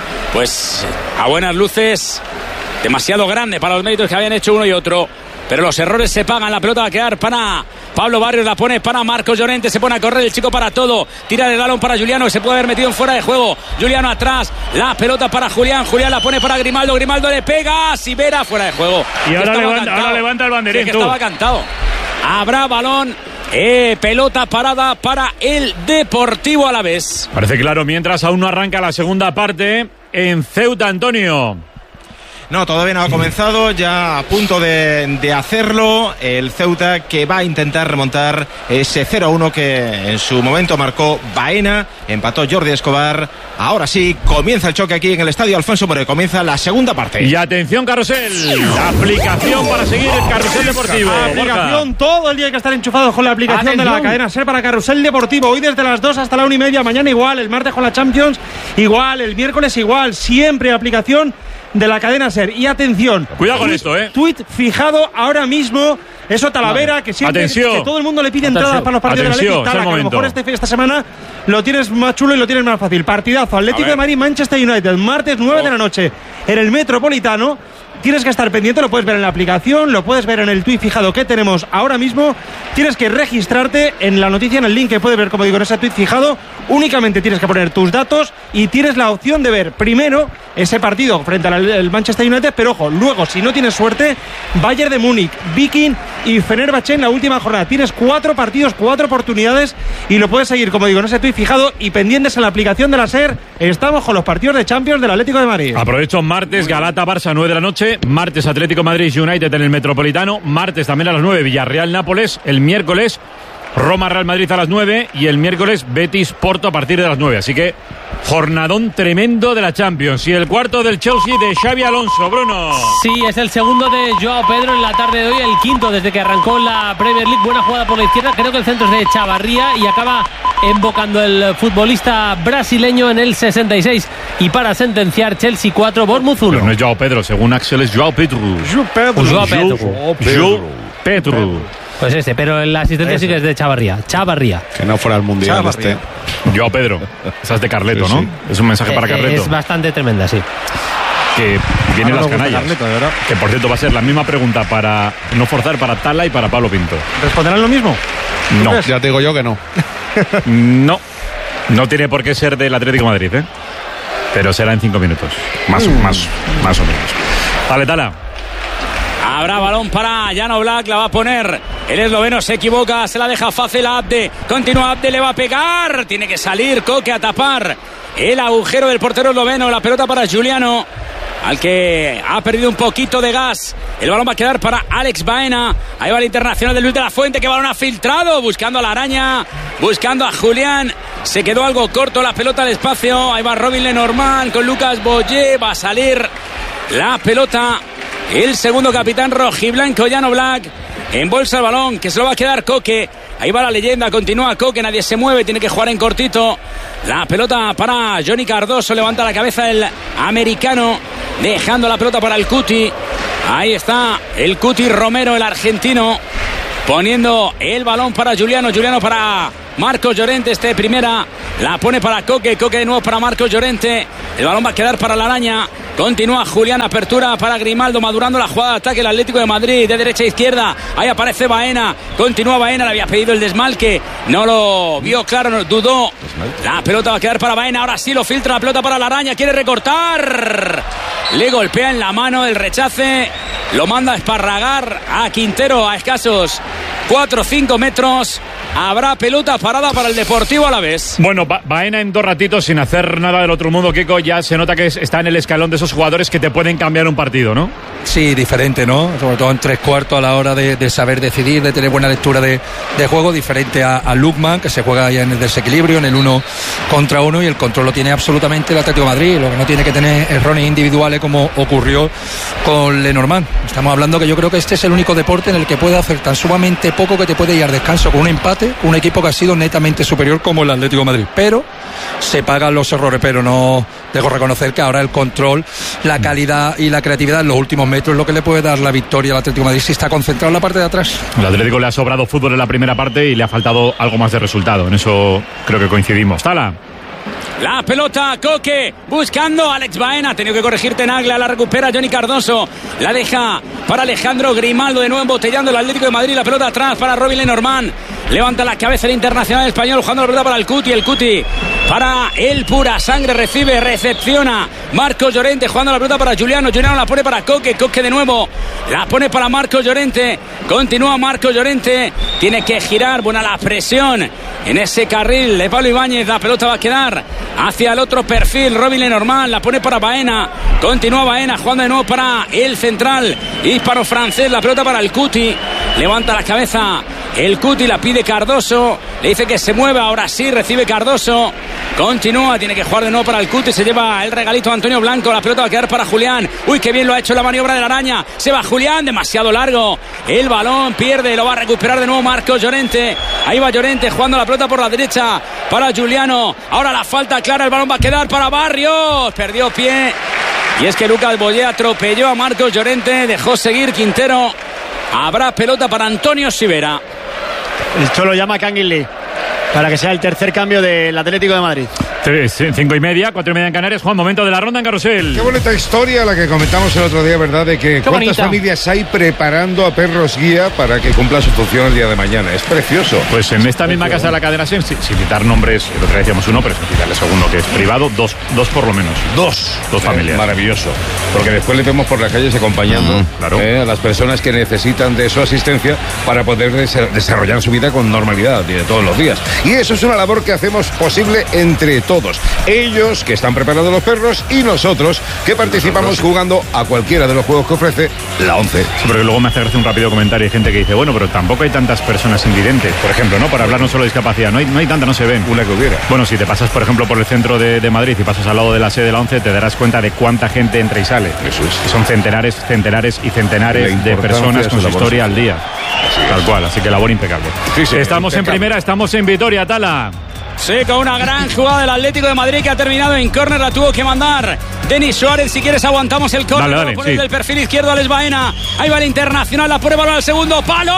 pues, a buenas luces, demasiado grande para los méritos que habían hecho uno y otro. Pero los errores se pagan. La pelota va a quedar para Pablo Barrios. La pone para Marcos Llorente. Se pone a correr el chico para todo. Tira el balón para Giuliano, que se puede haber metido en fuera de juego. Giuliano atrás. La pelota para Julián. Julián la pone para Grimaldo. Grimaldo le pega. Sivera fuera de juego. Y ahora levanta, ahora levanta el banderín. Sí, que estaba cantado. Habrá balón. Eh, pelota parada para el Deportivo Alavés. Parece claro. Mientras aún no arranca la segunda parte en Ceuta, Antonio. No, todavía no ha comenzado, ya a punto de, de hacerlo el Ceuta, que va a intentar remontar ese cero a uno que en su momento marcó Baena, empató Jordi Escobar. Ahora sí, comienza el choque aquí en el Estadio Alfonso Moreno, comienza la segunda parte. Y atención, Carrusel, la aplicación para seguir el Carrusel Deportivo. Aplicación, todo el día hay que estar enchufados con la aplicación atención. de la cadena SER para Carrusel Deportivo. Hoy desde las dos hasta la una y media, mañana igual, el martes con la Champions igual, el miércoles igual, siempre aplicación de la cadena SER. Y atención, cuidado con esto, eh. Tweet fijado ahora mismo. Eso Talavera, vale. que siempre atención. que todo el mundo le pide entradas para los partidos atención, del Atlético. Que a lo mejor este, esta semana lo tienes más chulo y lo tienes más fácil. Partidazo, Atlético de Madrid, Manchester United, martes nueve oh. de la noche en el Metropolitano. Tienes que estar pendiente, lo puedes ver en la aplicación, lo puedes ver en el tuit fijado que tenemos ahora mismo. Tienes que registrarte en la noticia, en el link que puedes ver, como digo, en ese tuit fijado. Únicamente tienes que poner tus datos y tienes la opción de ver primero ese partido frente al Manchester United, pero ojo, luego, si no tienes suerte, Bayern de Múnich, Viking y Fenerbahce en la última jornada. Tienes cuatro partidos, cuatro oportunidades y lo puedes seguir, como digo, en ese tuit fijado y pendientes en la aplicación de la SER. Estamos con los partidos de Champions del Atlético de Madrid. Aprovecho martes, Galata-Barça, nueve de la noche. Martes Atlético Madrid United en el Metropolitano. Martes también a las nueve Villarreal Nápoles. El miércoles Roma Real Madrid a las nueve. Y el miércoles Betis Porto a partir de las nueve. Así que jornadón tremendo de la Champions. Y el cuarto del Chelsea de Xabi Alonso. Bruno. Sí, es el segundo de Joao Pedro en la tarde de hoy. El quinto desde que arrancó la Premier League. Buena jugada por la izquierda. Creo que el centro es de Chavarría. Y acaba embocando el futbolista brasileño en el sesenta y seis. Y para sentenciar, Chelsea cuatro, Bournemouth uno. Pero no es Joao Pedro, según Axel es Joao Pedro. Joao Pedro. Joao Pedro. Joao Pedro. Pedro. Pues este, pero la asistencia ese sí que es de Chavarría. Chavarría. Que no fuera el mundial Chavarría. este. Joao Pedro. Esa es de Carleto, sí, ¿no? Sí. Es un mensaje para Carleto. Es bastante tremenda, sí. Que vienen las canallas. Carleto, que por cierto va a ser la misma pregunta para no forzar para Tala y para Pablo Pinto. ¿Responderán lo mismo? No. Ya te digo yo que no. No. No tiene por qué ser del Atlético de Madrid, ¿eh? Pero será en cinco minutos. Más, mm. más, más o menos. Vale, Tala. Habrá balón para Jan Oblak, la va a poner el esloveno, se equivoca, se la deja fácil a Abde, continúa Abde, le va a pegar, tiene que salir Koke a tapar el agujero del portero esloveno, la pelota para Giuliano, al que ha perdido un poquito de gas. El balón va a quedar para Alex Baena. Ahí va el internacional de Luis de la Fuente, que balón ha filtrado, buscando a la araña, buscando a Julián. Se quedó algo corto la pelota al espacio. Ahí va Robin Lenormand con Lucas Boyer. Va a salir la pelota. El segundo capitán rojiblanco, Jan Oblak. Embolsa el balón, que se lo va a quedar Koke. Ahí va la leyenda, continúa Koke, nadie se mueve, tiene que jugar en cortito. La pelota para Johnny Cardoso, levanta la cabeza el americano, dejando la pelota para el Cuti. Ahí está el Cuti Romero, el argentino, poniendo el balón para Giuliano, Giuliano para Marcos Llorente, este primera, la pone para Koke, Koke de nuevo para Marcos Llorente. El balón va a quedar para la araña. Continúa Julián, apertura para Grimaldo, madurando la jugada de ataque el Atlético de Madrid, de derecha a izquierda. Ahí aparece Baena, continúa Baena, le había pedido el desmalque, no lo vio claro, no, dudó. La pelota va a quedar para Baena, ahora sí lo filtra, la pelota para la araña, quiere recortar, le golpea en la mano el rechace, lo manda a esparragar a Quintero a escasos cuatro o cinco metros. Habrá pelota parada para el Deportivo Alavés. Bueno, ba Baena en dos ratitos sin hacer nada del otro mundo, Kiko, ya se nota que está en el escalón de esos jugadores que te pueden cambiar un partido, ¿no? Sí, diferente, ¿no? Sobre todo en tres cuartos a la hora de, de saber decidir, de tener buena lectura de, de juego, diferente a, a Lukman, que se juega ya en el desequilibrio, en el uno contra uno, y el control lo tiene absolutamente el Atlético de Madrid, lo que no tiene que tener errores individuales como ocurrió con Lenormand. Estamos hablando que yo creo que este es el único deporte en el que puede hacer tan sumamente poco que te puede ir al descanso con un empate, un equipo que ha sido netamente superior como el Atlético de Madrid, pero se pagan los errores, pero no dejo reconocer que ahora el control, la calidad y la creatividad en los últimos metros es lo que le puede dar la victoria al Atlético de Madrid si está concentrado en la parte de atrás. El Atlético le ha sobrado fútbol en la primera parte y le ha faltado algo más de resultado, en eso creo que coincidimos. Tala. La pelota, Koke, buscando a Alex Baena, ha tenido que corregir Tenaglia, la recupera Johnny Cardoso, la deja para Alejandro Grimaldo, de nuevo embotellando el Atlético de Madrid, la pelota atrás para Robin Lenormand, levanta la cabeza el internacional español, jugando la pelota para el Cuti, el Cuti para el Pura Sangre, recibe, recepciona Marcos Llorente, jugando la pelota para Giuliano, Giuliano la pone para Koke, Koke de nuevo, la pone para Marcos Llorente, continúa Marcos Llorente, tiene que girar, buena la presión en ese carril de Pablo Ibáñez, la pelota va a quedar hacia el otro perfil, Robin Lenormand, la pone para Baena, continúa Baena, jugando de nuevo para el central hispano-francés, la pelota para el Cuti, levanta la cabeza el Cuti, la pide Cardoso, le dice que se mueva, ahora sí, recibe Cardoso, continúa, tiene que jugar de nuevo para el Cuti, se lleva el regalito a Antonio Blanco, la pelota va a quedar para Julián, uy, qué bien lo ha hecho la maniobra de la araña, se va Julián, demasiado largo, el balón pierde, lo va a recuperar de nuevo Marcos Llorente, ahí va Llorente jugando la pelota por la derecha para Giuliano, ahora la falta clara, el balón va a quedar para Barrios, perdió pie, y es que Lucas Boyer atropelló a Marcos Llorente, dejó seguir Quintero, habrá pelota para Antonio Sivera. El Cholo llama a Canguilí para que sea el tercer cambio del Atlético de Madrid. Tres, cinco y media, cuatro y media en Canarias. Juan, momento de la ronda en Carrusel. Qué bonita historia la que comentamos el otro día, ¿verdad? De que cuántas bonita. familias hay preparando a perros guía para que cumpla su función el día de mañana. Es precioso. Pues en esta misma casa de la cadena SEM, sin, sin citar nombres, el otro día decíamos uno, pero sin citarle segundo, que es privado, dos, dos por lo menos. Dos. Dos familias. Eh, maravilloso. Porque después le vemos por las calles acompañando uh-huh, claro. eh, a las personas que necesitan de su asistencia para poder des- desarrollar su vida con normalidad de todos los días. Y eso es una labor que hacemos posible entre todos. Ellos que están preparando los perros y nosotros que participamos nosotros. jugando a cualquiera de los juegos que ofrece la ONCE. Sí, porque luego me hace gracia un rápido comentario. Hay gente que dice, bueno, pero tampoco hay tantas personas invidentes, por ejemplo, ¿no? Para hablar no solo de discapacidad. No hay, no hay tanta, no se ven. Una que hubiera. Bueno, si te pasas, por ejemplo, por el centro de, de Madrid y pasas al lado de la sede de la ONCE, te darás cuenta de cuánta gente entra y sale. Eso es. Son centenares, centenares y centenares de personas con su historia al día. Así Tal es. cual, así que labor impecable. Sí, sí, estamos impecable. en primera, estamos en Vitoria, Tala. Sí, con una gran jugada del Atlético de Madrid que ha terminado en córner, la tuvo que mandar Denis Suárez. Si quieres aguantamos el córner, dale, dale, poner sí. del perfil izquierdo a Alex Baena. Ahí va el internacional, la pone balón al segundo palo.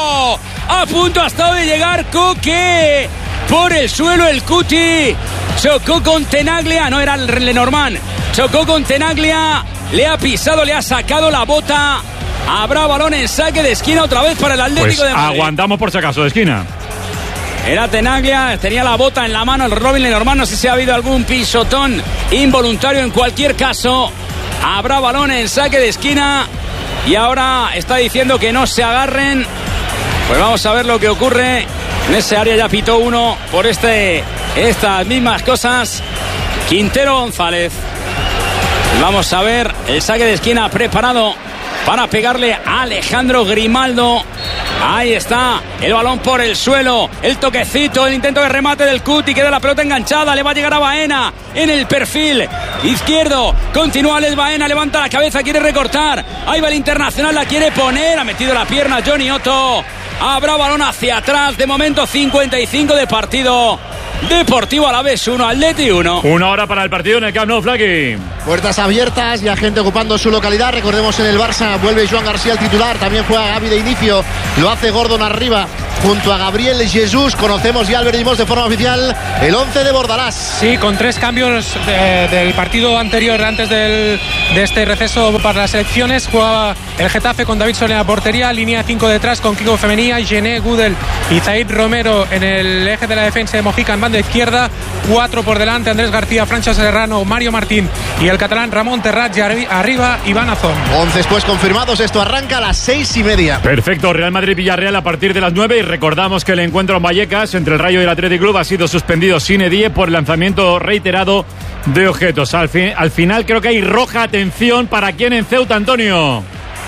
A punto ha estado de llegar Koke. Por el suelo el Cuti. Chocó con Tenaglia, no era el Lenormand. Chocó con Tenaglia, le ha pisado, le ha sacado la bota. Habrá balón en saque de esquina otra vez para el Atlético pues de Madrid. Aguantamos por si acaso de esquina. Era Tenaglia, tenía la bota en la mano el Robin Lenormand, no sé si ha habido algún pisotón involuntario, en cualquier caso habrá balón en saque de esquina y ahora está diciendo que no se agarren. Pues vamos a ver lo que ocurre. En ese área ya pitó uno por este, estas mismas cosas. Quintero González. Vamos a ver el saque de esquina preparado para pegarle a Alejandro Grimaldo. Ahí está, el balón por el suelo, el toquecito, el intento de remate del Cuti, queda la pelota enganchada, le va a llegar a Baena en el perfil izquierdo, continúa Alex Baena, levanta la cabeza, quiere recortar, ahí va el Internacional, la quiere poner, ha metido la pierna Johnny Otto, habrá balón hacia atrás, de momento cincuenta y cinco de partido. Deportivo Alavés uno, Atleti uno. Una hora para el partido en el Camp Nou, Flaky. Puertas abiertas, ya gente ocupando su localidad. Recordemos, en el Barça vuelve Joan García el titular. También juega Gavi de inicio. Lo hace Gordon arriba junto a Gabriel Jesús. Conocemos ya, advertimos de forma oficial, el once de Bordalás. Sí, con tres cambios de, del partido anterior, antes del, de este receso para las elecciones. Jugaba el Getafe con David Soler en la portería, línea cinco detrás con Kiko Femenía, Gené, Gudel y Zaid Romero en el eje de la defensa de Mojica en banda izquierda, cuatro por delante, Andrés García, Francho Serrano, Mario Martín y el catalán Ramón Terrat, y arriba Iván Azón. once pues confirmados, esto arranca a las seis y media. Perfecto, Real Madrid-Villarreal a partir de las nueve, y recordamos que el encuentro en Vallecas entre el Rayo y el Athletic Club ha sido suspendido sine die por el lanzamiento reiterado de objetos. Al, fin, al final creo que hay roja, atención, ¿para quién en Ceuta, Antonio?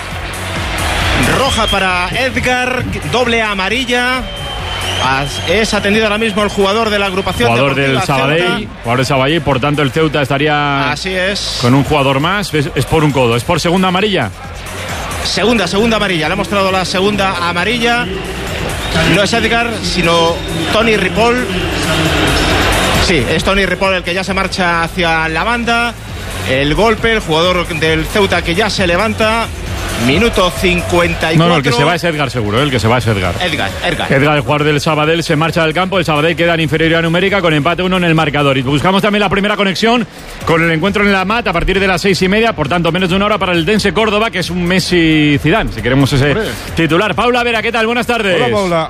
Roja para Edgar, doble amarilla. Es atendido ahora mismo el jugador de la agrupación jugador del Sabadell, jugador del Sabadell, por tanto el Ceuta estaría así es con un jugador más. Es, es por un codo, es por segunda amarilla. Segunda, segunda amarilla, le ha mostrado la segunda amarilla. No es Edgar, sino Tony Ripoll. Sí, es Tony Ripoll el que ya se marcha hacia la banda. El golpe, el jugador del Ceuta que ya se levanta. Minuto cincuenta y cuatro. No, no, el que se va es Edgar seguro, el que se va es Edgar. Edgar, Edgar. Edgar, el jugador del Sabadell, se marcha del campo. El Sabadell queda en inferioridad numérica con empate uno en el marcador. Y buscamos también la primera conexión con el encuentro en la M A T a partir de las seis y media. Por tanto, menos de una hora para el Dense Córdoba, que es un Messi Zidane, si queremos ese Hombre. titular. Paula Vera, ¿qué tal? Buenas tardes. Hola, Paula.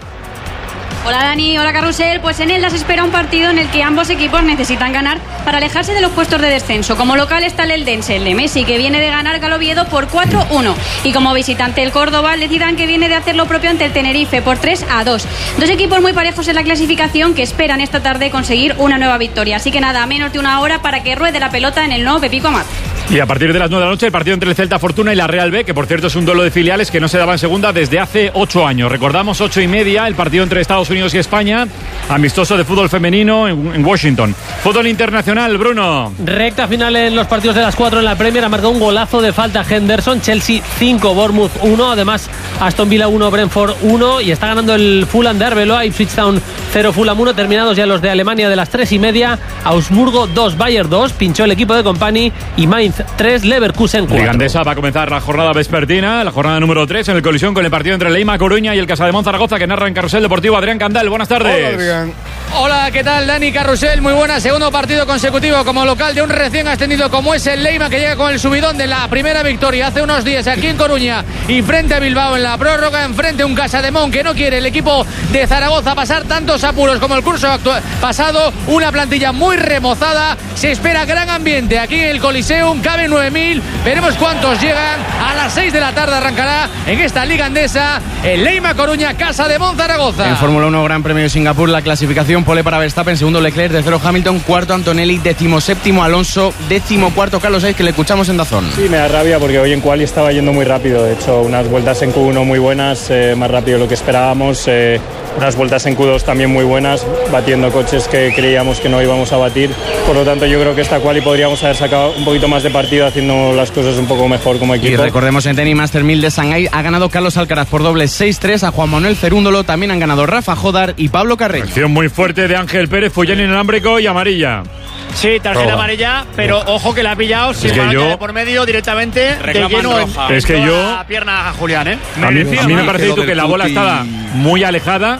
Hola Dani, hola Carrusel. Pues en él las espera un partido en el que ambos equipos necesitan ganar para alejarse de los puestos de descenso. Como local está el Eldense, el de Messi, que viene de ganar al Oviedo por cuatro uno. Y como visitante el Córdoba, el de Zidane, que viene de hacer lo propio ante el Tenerife por tres a dos. Dos equipos muy parejos en la clasificación que esperan esta tarde conseguir una nueva victoria. Así que nada, menos de una hora para que ruede la pelota en el nuevo Pepico Amat. Y a partir de las nueve de la noche el partido entre el Celta Fortuna y la Real B, que por cierto es un duelo de filiales que no se daba en segunda desde hace ocho años. Recordamos, ocho y media, el partido entre Estados Unidos y España, amistoso de fútbol femenino en, en Washington. Fútbol internacional, Bruno. Recta final en los partidos de las cuatro en la Premier, ha marcado un golazo de falta Henderson. Chelsea cinco, Bournemouth uno, además Aston Villa uno, Brentford uno, y está ganando el Fulham de Arbeloa, Ipswich Town cero, Fulham uno, terminados ya los de Alemania de las tres y media, Augsburgo dos, Bayern dos, pinchó el equipo de Company, y Mainz tres, Leverkusen cuatro. Liga Endesa va a comenzar la jornada vespertina, la jornada número tres, en el colisión con el partido entre Leima Coruña y el Casademón Zaragoza, que narra en Carrusel Deportivo Adrián Candal. Buenas tardes. Hola, Adrián. Hola, ¿qué tal, Dani? Carrusel, muy buena. Segundo partido consecutivo como local de un recién ascendido como es el Leima, que llega con el subidón de la primera victoria hace unos días aquí en Coruña y frente a Bilbao en la prórroga. Enfrente un Casademón que no quiere el equipo de Zaragoza pasar tantos apuros como el curso pasado. Una plantilla muy remozada. Se espera gran ambiente aquí en el Coliseum. Caben nueve mil. Veremos cuántos llegan. A las seis de la tarde arrancará en esta Liga Endesa el Leima Coruña, Casademón Zaragoza. En Fórmula uno, Gran Premio de Singapur, la clasificación: pole para Verstappen, segundo Leclerc, tercero Hamilton, cuarto Antonelli, decimoséptimo Alonso, décimo cuarto Carlos Sainz, que le escuchamos en Dazón. Sí, me da rabia porque hoy en quali estaba yendo muy rápido. De hecho, unas vueltas en Q uno muy buenas, eh, más rápido de lo que esperábamos. Eh, unas vueltas en Q dos también muy buenas, batiendo coches que creíamos que no íbamos a batir. Por lo tanto, yo creo que esta quali podríamos haber sacado un poquito más de partido haciendo las cosas un poco mejor como equipo. Y recordemos, en Tenis Master mil de Shanghái ha ganado Carlos Alcaraz por doble seis tres a Juan Manuel Cerúndolo. También han ganado Rafa Jodar y Pablo Carreño. Acción muy fuerte de Ángel Pérez, follón inalámbrico y amarilla. Sí, tarjeta Roja. amarilla, pero ojo que la ha pillado sin mano yo... de por medio directamente de lleno en, es que yo la pierna a Julián, ¿eh? A mí, a mí me parece que, que la bola estaba muy alejada.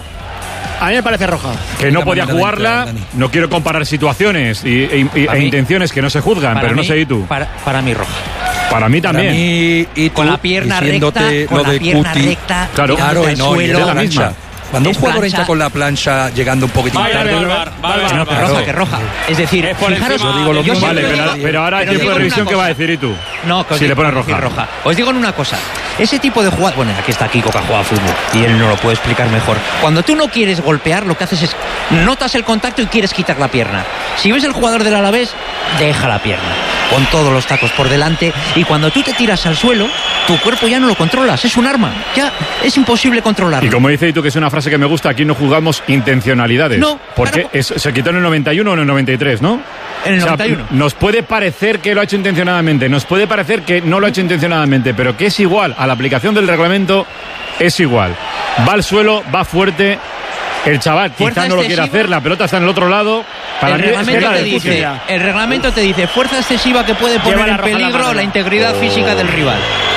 A mí me parece roja. Que no podía jugarla. No quiero comparar situaciones y, y, y, e mí, intenciones que no se juzgan, pero mí, no sé, ¿y tú? Para, para mí roja. Para mí también. Para mí, y tú, con la pierna recta, con la pierna Cuti, recta, claro, claro, y no, y es la misma. Cuando un jugador plancha. entra con la plancha llegando un poquitín vale, tarde, vale, vale, vale, vale, no, que roja, que roja. Es decir, es fijaros, yo digo lo yo vale, pero, digo, pero ahora el tiempo de revisión, ¿qué va a decir y tú? No, que si le pones roja. roja. Os digo en una cosa. Ese tipo de jugada, bueno, aquí está Kiko que ha jugado fútbol y él no lo puede explicar mejor. Cuando tú no quieres golpear, lo que haces es notas el contacto y quieres quitar la pierna. Si ves el jugador del Alavés, deja la pierna con todos los tacos por delante, y cuando tú te tiras al suelo, tu cuerpo ya no lo controlas, es un arma, ya es imposible controlarlo. Y como dice tú, que es una frase que me gusta, aquí no jugamos intencionalidades. No, porque claro. es, se quitó en el noventa y uno o en el noventa y tres, ¿no? En el o sea, noventa y uno. Nos puede parecer que lo ha hecho intencionadamente, nos puede parecer que no lo ha hecho intencionadamente, pero que es igual, a la aplicación del reglamento es igual. Va al suelo, va fuerte. El chaval quizá no lo quiere hacer, la pelota está en el otro lado. Para el, mí reglamento es te dice, el reglamento te dice fuerza excesiva que puede poner en peligro la, la integridad oh. física del rival.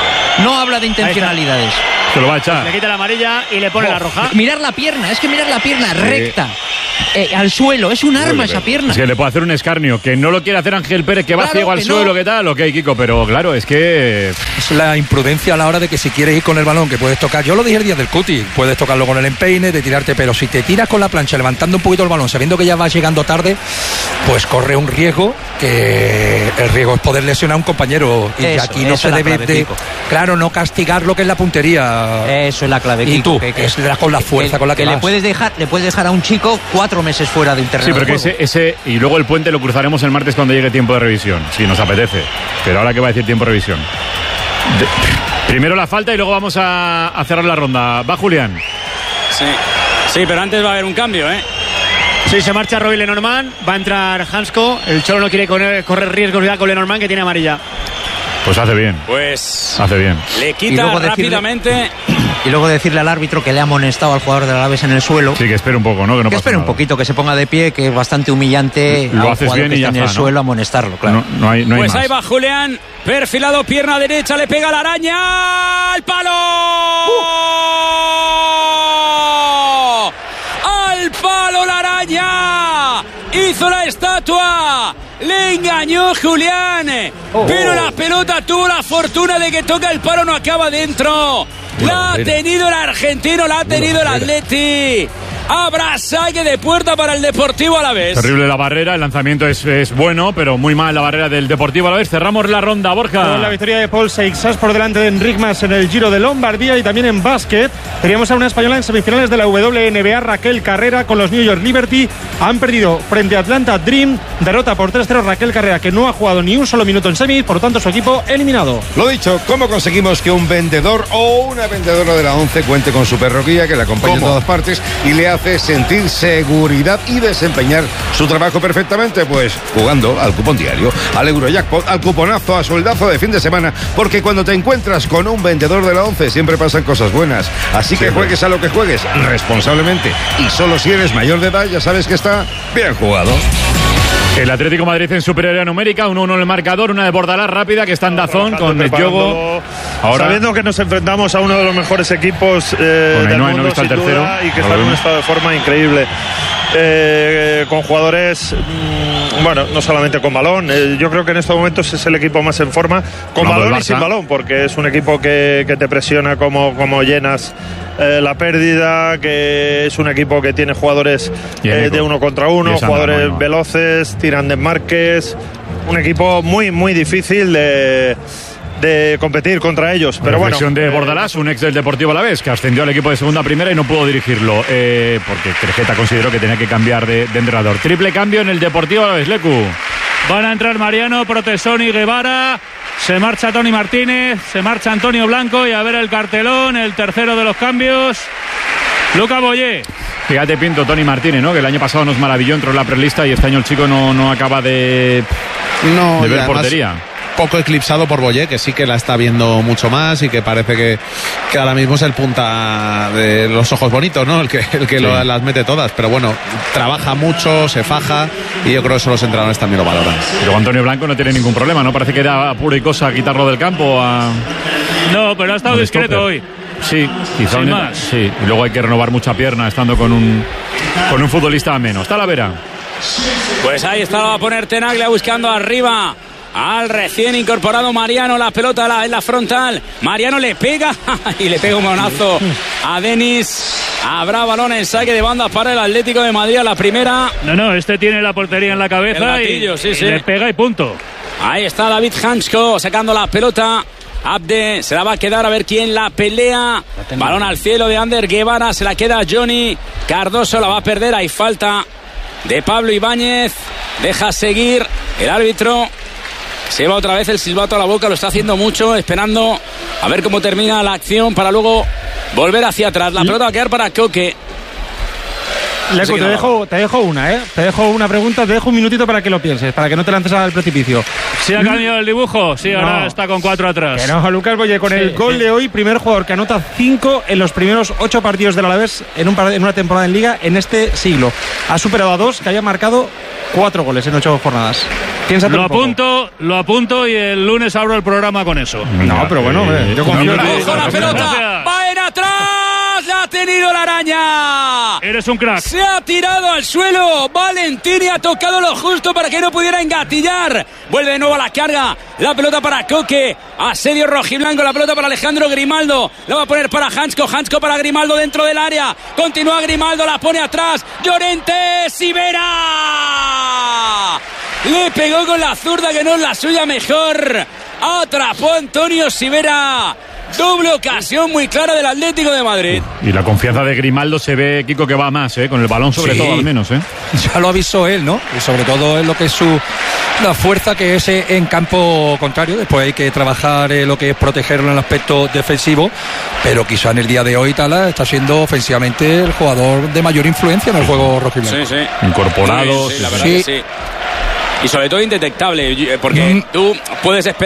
No habla de intencionalidades. Se lo va a echar. Le quita la amarilla y le pone oh. la roja. Mirar la pierna, es que mirar la pierna sí. recta. Eh, al suelo, es un arma esa pierna. Es que le puede hacer un escarnio, que no lo quiere hacer Ángel Pérez, que va claro ciego al que suelo, no. ¿qué tal? Ok, Kiko, pero claro, es que... Es la imprudencia a la hora de que si quieres ir con el balón, que puedes tocar, yo lo dije el día del cuti, puedes tocarlo con el empeine, de tirarte, pero si te tiras con la plancha, levantando un poquito el balón, sabiendo que ya vas llegando tarde, pues corre un riesgo, que el riesgo es poder lesionar a un compañero, y eso, aquí no se debe de... Kiko. Claro, no castigar lo que es la puntería. Eso es la clave, y Kiko, tú, que, que, es con la fuerza que, con la que, que vas. le puedes dejar, le puedes dejar a un chico cuatro meses fuera de un terreno. Sí, pero que ese, ese y luego el puente lo cruzaremos el martes cuando llegue tiempo de revisión, si nos apetece. Pero ahora que va a decir tiempo de revisión. De, primero la falta y luego vamos a, a cerrar la ronda. Va Julián. Sí, sí, pero antes va a haber un cambio, ¿eh? Sí, se marcha Robin Lenormand, va a entrar Hansko. El Cholo no quiere correr, correr riesgos ya con Lenormand, que tiene amarilla. Pues hace bien. Pues hace bien. Le quita rápidamente. Decirle, y luego decirle al árbitro que le ha amonestado al jugador del Alavés en el suelo. Sí, que espere un poco, ¿no? Que, no que espere un poquito, que se ponga de pie, que es bastante humillante. Lo haces bien y ya está, en el ¿no? suelo amonestarlo, claro. No, no hay, no hay pues más. Ahí va Julián, perfilado, pierna derecha, le pega la araña. ¡Al palo! Uh. ¡Al palo la araña! Hizo la estatua. Le engañó Julián, oh, pero la pelota tuvo la fortuna de que toca el palo, no acaba dentro. La ha tenido el argentino, la ha tenido el Atleti. Habrá saque de puerta para el Deportivo Alavés. Terrible la barrera, el lanzamiento es, es bueno, pero muy mal la barrera del Deportivo Alavés. Cerramos la ronda, Borja. Con la victoria de Paul Seixas por delante de Enric Mas en el Giro de Lombardía y también en básquet. Teníamos a una española en semifinales de la W N B A, Raquel Carrera, con los New York Liberty. Han perdido frente a Atlanta Dream. Derrota por tres cero Raquel Carrera, que no ha jugado ni un solo minuto en semis, por lo tanto su equipo eliminado. Lo dicho, ¿cómo conseguimos que un vendedor o una vendedora de la ONCE cuente con su perro guía, que le acompaña ¿Cómo? en todas partes y le hace sentir seguridad y desempeñar su trabajo perfectamente? Pues jugando al cupón diario, al Eurojackpot, al cuponazo, a sueldazo de fin de semana, porque cuando te encuentras con un vendedor de la ONCE siempre pasan cosas buenas. Así que sí, juegues a lo que juegues, responsablemente, y solo si eres mayor de edad, ya sabes que está bien jugado. El Atlético Madrid en superioridad numérica, uno uno en el marcador, una de Bordalás rápida que está en Dazón con el Yogo. Ahora, sabiendo que nos enfrentamos a uno de los mejores equipos eh, del mundo, no sin duda, y que está en un estado de forma increíble. Eh, con jugadores, mmm, bueno, no solamente con balón, eh, yo creo que en estos momentos es el equipo más en forma, con Vamos balón y sin balón, porque es un equipo que, que te presiona como, como llenas eh, la pérdida, que es un equipo que tiene jugadores eh, de uno contra uno, jugadores no, no. veloces, tiran desmarques, un equipo muy, muy difícil de... de competir contra ellos, pero bueno. Reflexión de Bordalás, un ex del Deportivo Alavés, que ascendió al equipo de segunda a primera y no pudo dirigirlo, eh, porque Crejeta consideró que tenía que cambiar de, de entrenador. Triple cambio en el Deportivo Alavés, Lecu. Van a entrar Mariano, Protesoni y Guevara. Se marcha Tony Martínez, se marcha Antonio Blanco y a ver el cartelón, el tercero de los cambios, Luca Boyé. Fíjate, Pinto, Tony Martínez, ¿no? Que el año pasado nos maravilló, entró en la prelista y este año el chico no, no acaba de, no, de ver además, portería. Poco eclipsado por Boyé, que sí que la está viendo mucho más y que parece que, que ahora mismo es el punta de los ojos bonitos, ¿no? El que, el que sí. lo, las mete todas. Pero bueno, trabaja mucho, se faja y yo creo que eso los entrenadores también lo valoran. Pero Antonio Blanco no tiene ningún problema, ¿no? Parece que era pura y cosa quitarlo del campo a... No, pero ha estado discreto hoy. Sí, quizá un... más. Sí, y luego hay que renovar mucha pierna estando con un, con un futbolista a menos. Está la vera. Pues ahí está, va a poner Tenaglia buscando arriba al recién incorporado Mariano, la pelota en la frontal. Mariano le pega y le pega un manonazo a Denis. Habrá balón en saque de banda para el Atlético de Madrid a la primera. No, no, este tiene la portería en la cabeza gatillo, y, sí, sí. y le pega y punto. Ahí está David Hansko sacando la pelota Abde se la va a quedar, a ver quién la pelea. Balón al cielo de Ander Guevara, se la queda Johnny. Cardoso la va a perder, hay falta de Pablo Ibáñez. Deja seguir el árbitro. Se lleva otra vez el silbato a la boca, lo está haciendo mucho, esperando a ver cómo termina la acción para luego volver hacia atrás. La pelota va a quedar para Coque. Leco, te dejo, te dejo una, ¿eh? Te dejo una pregunta, te dejo un minutito para que lo pienses, para que no te lances al precipicio. ¿Sí ha cambiado el dibujo? Sí, ahora no. Está con cuatro atrás. Que no, Lucas Boye, con sí, el gol sí. de hoy, primer jugador que anota cinco en los primeros ocho partidos del Alavés en, un, en una temporada en Liga en este siglo. Ha superado a dos que hayan marcado cuatro goles en ocho jornadas. Piénsate lo un poco. apunto, lo apunto y el lunes abro el programa con eso. No, pero bueno, eh, yo confío en ti. ¡Ojo la pelota! ¡Va en atrás! ¡La ha tenido la araña! Eres un crack. Se ha tirado al suelo. Valentini ha tocado lo justo para que no pudiera engatillar. Vuelve de nuevo a la carga. La pelota para Coque. Asedio rojiblanco. La pelota para Alejandro Grimaldo. La va a poner para Hansko. Hansko para Grimaldo dentro del área. Continúa Grimaldo. La pone atrás. Llorente. Sivera. Le pegó con la zurda que no es la suya mejor. Atrapó Antonio Sivera. Doble ocasión muy clara del Atlético de Madrid. Y la confianza de Grimaldo se ve, Kiko, que va más, ¿eh? Con el balón sobre sí. todo al menos, ¿eh? Ya lo avisó él, ¿no? Y sobre todo en lo que es su la fuerza que es en campo contrario. Después hay que trabajar eh, lo que es protegerlo en el aspecto defensivo, pero quizá en el día de hoy Tala está siendo ofensivamente el jugador de mayor influencia en el juego rojiblanco. Sí, sí. Incorporado. Sí, sí, la verdad sí. que sí. Y sobre todo indetectable, porque mm. tú puedes esperar